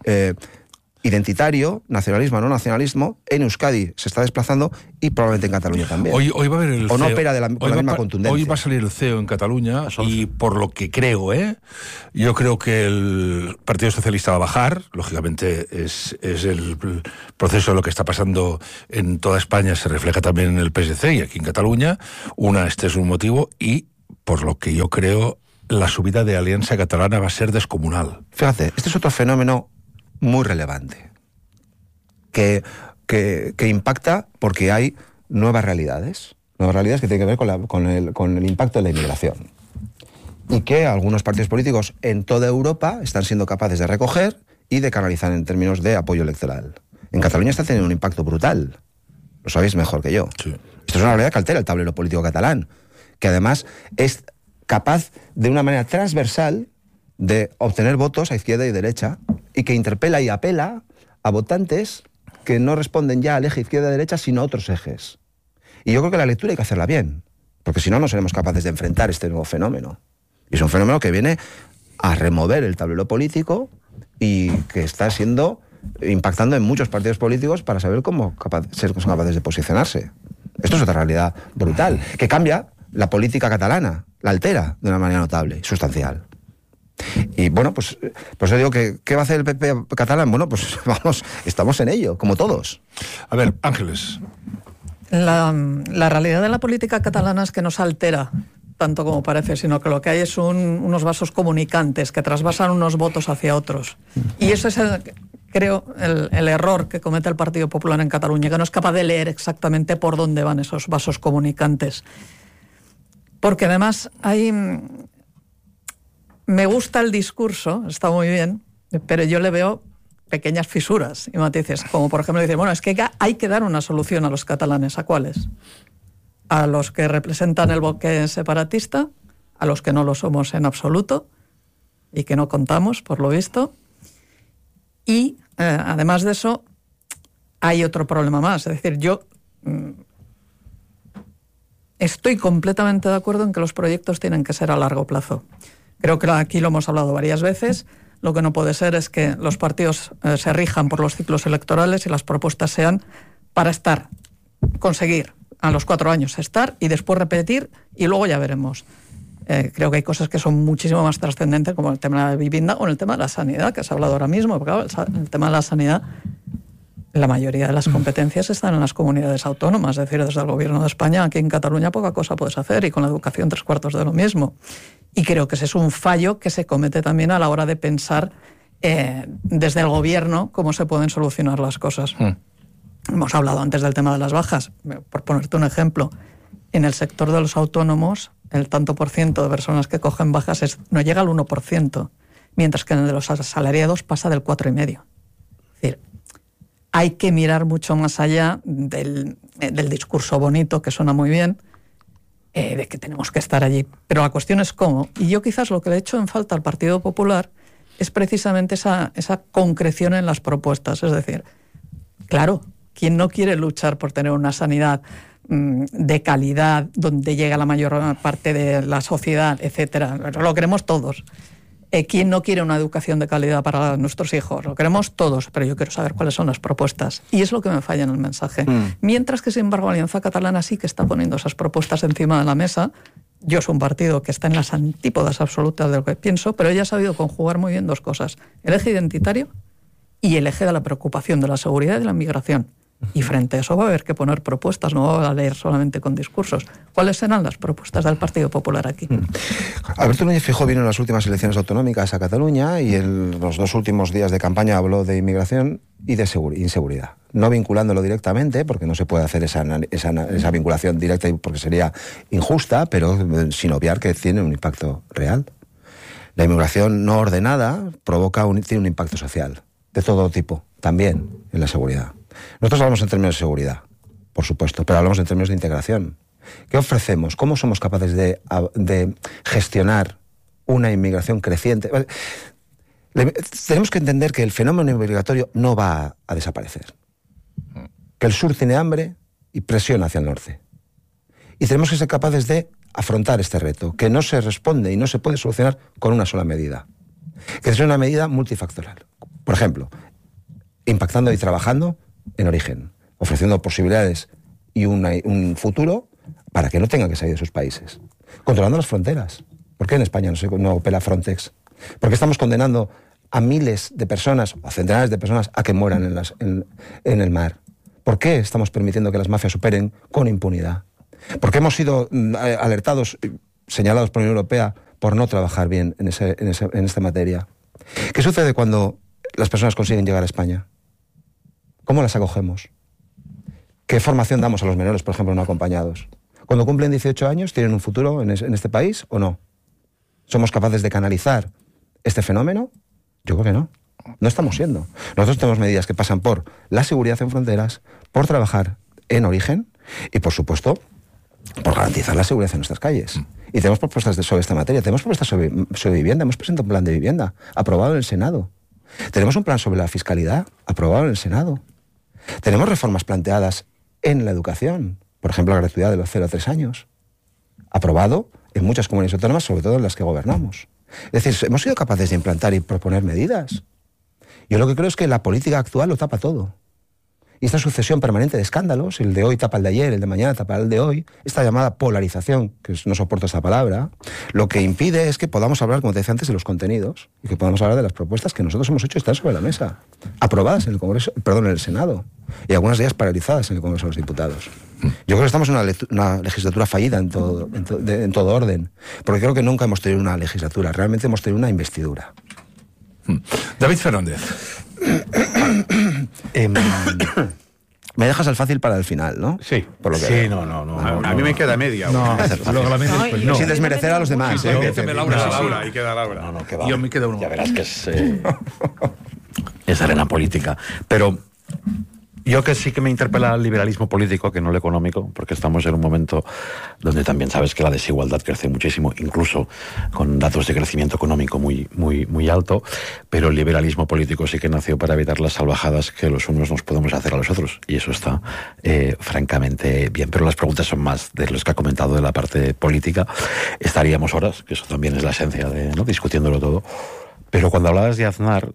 identitario, nacionalismo o no nacionalismo, en Euskadi se está desplazando y probablemente en Cataluña también. Hoy va a haber el o no CEO, opera con la misma contundencia. Hoy va a salir el CEO en Cataluña y por lo que creo, yo creo que el Partido Socialista va a bajar. Lógicamente es el proceso de lo que está pasando en toda España se refleja también en el PSC y aquí en Cataluña. Este es un motivo y por lo que yo creo la subida de Alianza Catalana va a ser descomunal. Fíjate, este es otro fenómeno muy relevante, que impacta porque hay nuevas realidades que tienen que ver con el impacto de la inmigración, y que algunos partidos políticos en toda Europa están siendo capaces de recoger y de canalizar en términos de apoyo electoral. En Cataluña está teniendo un impacto brutal, lo sabéis mejor que yo. Sí. Esto es una realidad que altera el tablero político catalán, que además es capaz de una manera transversal de obtener votos a izquierda y derecha, y que interpela y apela a votantes que no responden ya al eje izquierda-derecha, sino a otros ejes. Y yo creo que la lectura hay que hacerla bien, porque si no, no seremos capaces de enfrentar este nuevo fenómeno. Y es un fenómeno que viene a remover el tablero político y que está impactando en muchos partidos políticos para saber cómo son capaces de posicionarse. Esto es otra realidad brutal, que cambia la política catalana, la altera de una manera notable, sustancial. Y bueno, pues yo digo que ¿qué va a hacer el PP catalán? Bueno, pues vamos, estamos en ello, como todos. A ver, Ángeles. La realidad de la política catalana es que no se altera tanto como parece, sino que lo que hay es unos vasos comunicantes que trasvasan unos votos hacia otros. Y eso es, creo, el error que comete el Partido Popular en Cataluña, que no es capaz de leer exactamente por dónde van esos vasos comunicantes. Porque además me gusta el discurso, está muy bien, pero yo le veo pequeñas fisuras y matices, como por ejemplo decir, bueno, es que hay que dar una solución a los catalanes. ¿A cuáles? A los que representan el bloque separatista, a los que no lo somos en absoluto y que no contamos, por lo visto. Y además de eso, hay otro problema más. Es decir, yo estoy completamente de acuerdo en que los proyectos tienen que ser a largo plazo. Creo que aquí lo hemos hablado varias veces. Lo que no puede ser es que los partidos se rijan por los ciclos electorales y las propuestas sean para conseguir a los 4 años estar y después repetir y luego ya veremos. Creo que hay cosas que son muchísimo más trascendentes, como el tema de la vivienda o el tema de la sanidad, que se ha hablado ahora mismo. Porque claro, el tema de la sanidad, la mayoría de las competencias están en las comunidades autónomas, es decir, desde el Gobierno de España, aquí en Cataluña poca cosa puedes hacer, y con la educación 3/4 de lo mismo. Y creo que ese es un fallo que se comete también a la hora de pensar desde el Gobierno cómo se pueden solucionar las cosas. Hemos hablado antes del tema de las bajas. Por ponerte un ejemplo, en el sector de los autónomos, el tanto por ciento de personas que cogen bajas no llega al 1%, mientras que en el de los asalariados pasa del 4,5%. Es decir, hay que mirar mucho más allá del discurso bonito, que suena muy bien, de que tenemos que estar allí. Pero la cuestión es cómo. Y yo quizás lo que le he hecho en falta al Partido Popular es precisamente esa concreción en las propuestas. Es decir, claro, ¿quién no quiere luchar por tener una sanidad de calidad, donde llega la mayor parte de la sociedad, etcétera? Lo queremos todos. ¿Quién no quiere una educación de calidad para nuestros hijos? Lo queremos todos, pero yo quiero saber cuáles son las propuestas. Y es lo que me falla en el mensaje. Mientras que, sin embargo, Alianza Catalana sí que está poniendo esas propuestas encima de la mesa. Yo soy un partido que está en las antípodas absolutas de lo que pienso, pero ella ha sabido conjugar muy bien dos cosas: el eje identitario y el eje de la preocupación de la seguridad y de la migración. Y frente a eso va a haber que poner propuestas, no va a leer solamente con discursos. ¿Cuáles serán las propuestas del Partido Popular aquí? Alberto Núñez Feijóo vino en las últimas elecciones autonómicas a Cataluña y en los 2 últimos días de campaña habló de inmigración y de inseguridad. No vinculándolo directamente, porque no se puede hacer esa vinculación directa porque sería injusta, pero sin obviar que tiene un impacto real. La inmigración no ordenada tiene un impacto social, de todo tipo, también en la seguridad. Nosotros hablamos en términos de seguridad, por supuesto, pero hablamos en términos de integración. ¿Qué ofrecemos? ¿Cómo somos capaces de gestionar una inmigración creciente? Tenemos que entender que el fenómeno migratorio no va a desaparecer. Que el sur tiene hambre y presión hacia el norte. Y tenemos que ser capaces de afrontar este reto, que no se responde y no se puede solucionar con una sola medida. Que es una medida multifactorial. Por ejemplo, impactando y trabajando en origen, ofreciendo posibilidades y un futuro para que no tengan que salir de sus países. Controlando las fronteras. ¿Por qué en España no opera Frontex? ¿Por qué estamos condenando a miles de personas, o a centenares de personas, a que mueran en el mar? ¿Por qué estamos permitiendo que las mafias operen con impunidad? ¿Por qué hemos sido alertados, señalados por la Unión Europea, por no trabajar bien en esta materia? ¿Qué sucede cuando las personas consiguen llegar a España? ¿Cómo las acogemos? ¿Qué formación damos a los menores, por ejemplo, no acompañados? Cuando cumplen 18 años, ¿tienen un futuro en este país o no? ¿Somos capaces de canalizar este fenómeno? Yo creo que no. No estamos siendo. Nosotros tenemos medidas que pasan por la seguridad en fronteras, por trabajar en origen y, por supuesto, por garantizar la seguridad en nuestras calles. Y tenemos propuestas sobre esta materia. Tenemos propuestas sobre vivienda. Hemos presentado un plan de vivienda aprobado en el Senado. Tenemos un plan sobre la fiscalidad aprobado en el Senado. Tenemos reformas planteadas en la educación. Por ejemplo, la gratuidad de los 0 a 3 años. Aprobado en muchas comunidades autónomas, sobre todo en las que gobernamos. Es decir, hemos sido capaces de implantar y proponer medidas. Yo lo que creo es que la política actual lo tapa todo. Y esta sucesión permanente de escándalos, el de hoy tapa el de ayer, el de mañana tapa el de hoy, esta llamada polarización, que no soporto esta palabra, lo que impide es que podamos hablar, como te decía antes, de los contenidos y que podamos hablar de las propuestas que nosotros hemos hecho y están sobre la mesa, aprobadas en el Senado, y algunas de ellas paralizadas en el Congreso de los Diputados. Yo creo que estamos en una legislatura fallida en todo orden, porque creo que nunca hemos tenido una legislatura, realmente hemos tenido una investidura. David Fernández. Me dejas el fácil para el final, ¿no? Sí. Por lo que sí, no. A mí me queda media. Sin desmerecer a los demás. Ahí queda Laura. No, que va. Yo me quedo uno. Ya verás que es arena política. Pero yo que sí que me interpela el liberalismo político, que no el económico, porque estamos en un momento donde también sabes que la desigualdad crece muchísimo, incluso con datos de crecimiento económico muy alto, pero el liberalismo político sí que nació para evitar las salvajadas que los unos nos podemos hacer a los otros, y eso está francamente bien. Pero las preguntas son más de los que ha comentado de la parte política. Estaríamos horas, que eso también es la esencia de discutiéndolo todo. Pero cuando hablabas de Aznar,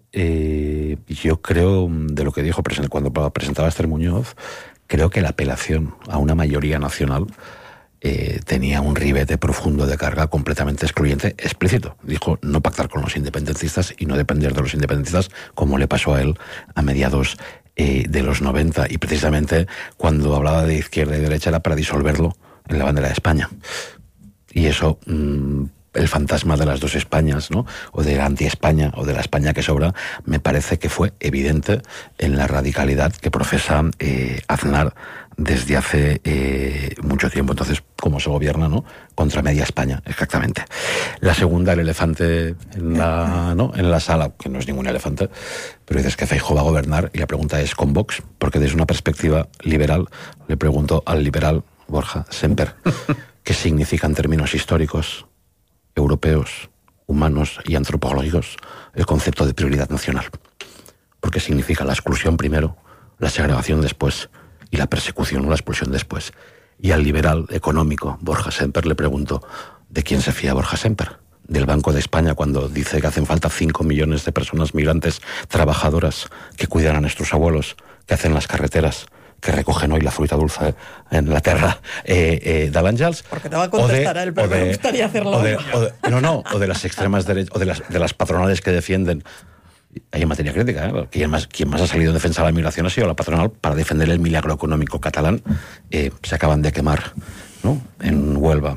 yo creo, de lo que dijo cuando presentaba Esther Muñoz, creo que la apelación a una mayoría nacional tenía un ribete profundo de carga completamente excluyente, explícito. Dijo no pactar con los independentistas y no depender de los independentistas, como le pasó a él a mediados de los 90. Y precisamente cuando hablaba de izquierda y derecha era para disolverlo en la bandera de España. Y eso... el fantasma de las dos Españas, ¿no? O de la anti-España, o de la España que sobra, me parece que fue evidente en la radicalidad que profesa Aznar desde hace mucho tiempo. Entonces, ¿cómo se gobierna, no? Contra media España, exactamente. La segunda, el elefante en la sala, que no es ningún elefante, pero dices que Feijóo va a gobernar, y la pregunta es con Vox, porque desde una perspectiva liberal, le pregunto al liberal Borja Semper, ¿qué significa en términos históricos, europeos, humanos y antropológicos el concepto de prioridad nacional? Porque significa la exclusión primero, la segregación después y la persecución o la expulsión después. Y al liberal económico Borja Semper le pregunto, ¿de quién se fía Borja Semper? ¿Del Banco de España cuando dice que hacen falta 5 millones de personas migrantes trabajadoras que cuidan a nuestros abuelos, que hacen las carreteras, que recogen hoy la fruita dulce en la tierra de l'Àngels? Porque te va a contestar él, pero me gustaría hacerlo. O de las extremas derechas, o de las patronales que defienden. Hay en materia crítica, ¿eh? Quien más ha salido en defensa de la migración ha sido la patronal para defender el milagro económico catalán. Se acaban de quemar, ¿no? En Huelva,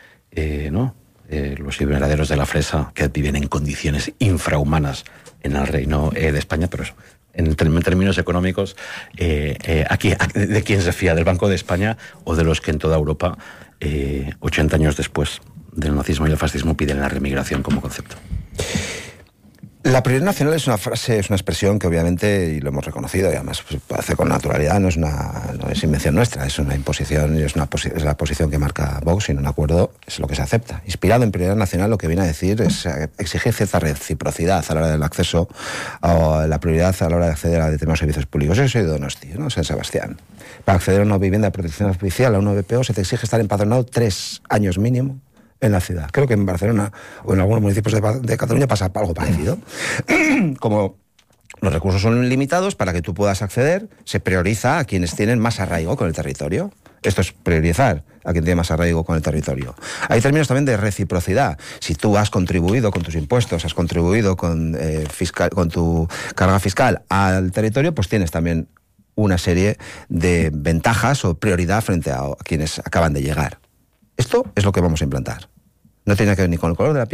los invernaderos de la fresa, que viven en condiciones infrahumanas en el Reino de España, pero eso. En términos económicos, aquí, ¿de quién se fía? ¿Del Banco de España o de los que en toda Europa, 80 años después del nazismo y el fascismo, piden la remigración como concepto? La prioridad nacional es una frase, es una expresión que obviamente, y lo hemos reconocido, y además hace con naturalidad, no es invención nuestra, es una imposición, es la posición que marca Vox, y en un acuerdo es lo que se acepta. Inspirado en prioridad nacional, lo que viene a decir es exigir cierta reciprocidad a la hora del acceso, o la prioridad a la hora de acceder a determinados servicios públicos. Yo soy de Donosti, ¿no? San Sebastián. Para acceder a una vivienda de protección oficial, a una VPO, se te exige estar empadronado 3 años mínimo en la ciudad. Creo que en Barcelona o en algunos municipios de Cataluña pasa algo parecido. Como los recursos son limitados, para que tú puedas acceder, se prioriza a quienes tienen más arraigo con el territorio. Esto es priorizar a quien tiene más arraigo con el territorio. Hay términos también de reciprocidad. Si tú has contribuido con tus impuestos, has contribuido con tu carga fiscal al territorio, pues tienes también una serie de ventajas o prioridad frente a quienes acaban de llegar. Esto es lo que vamos a implantar. No tiene que ver ni con el color de la piel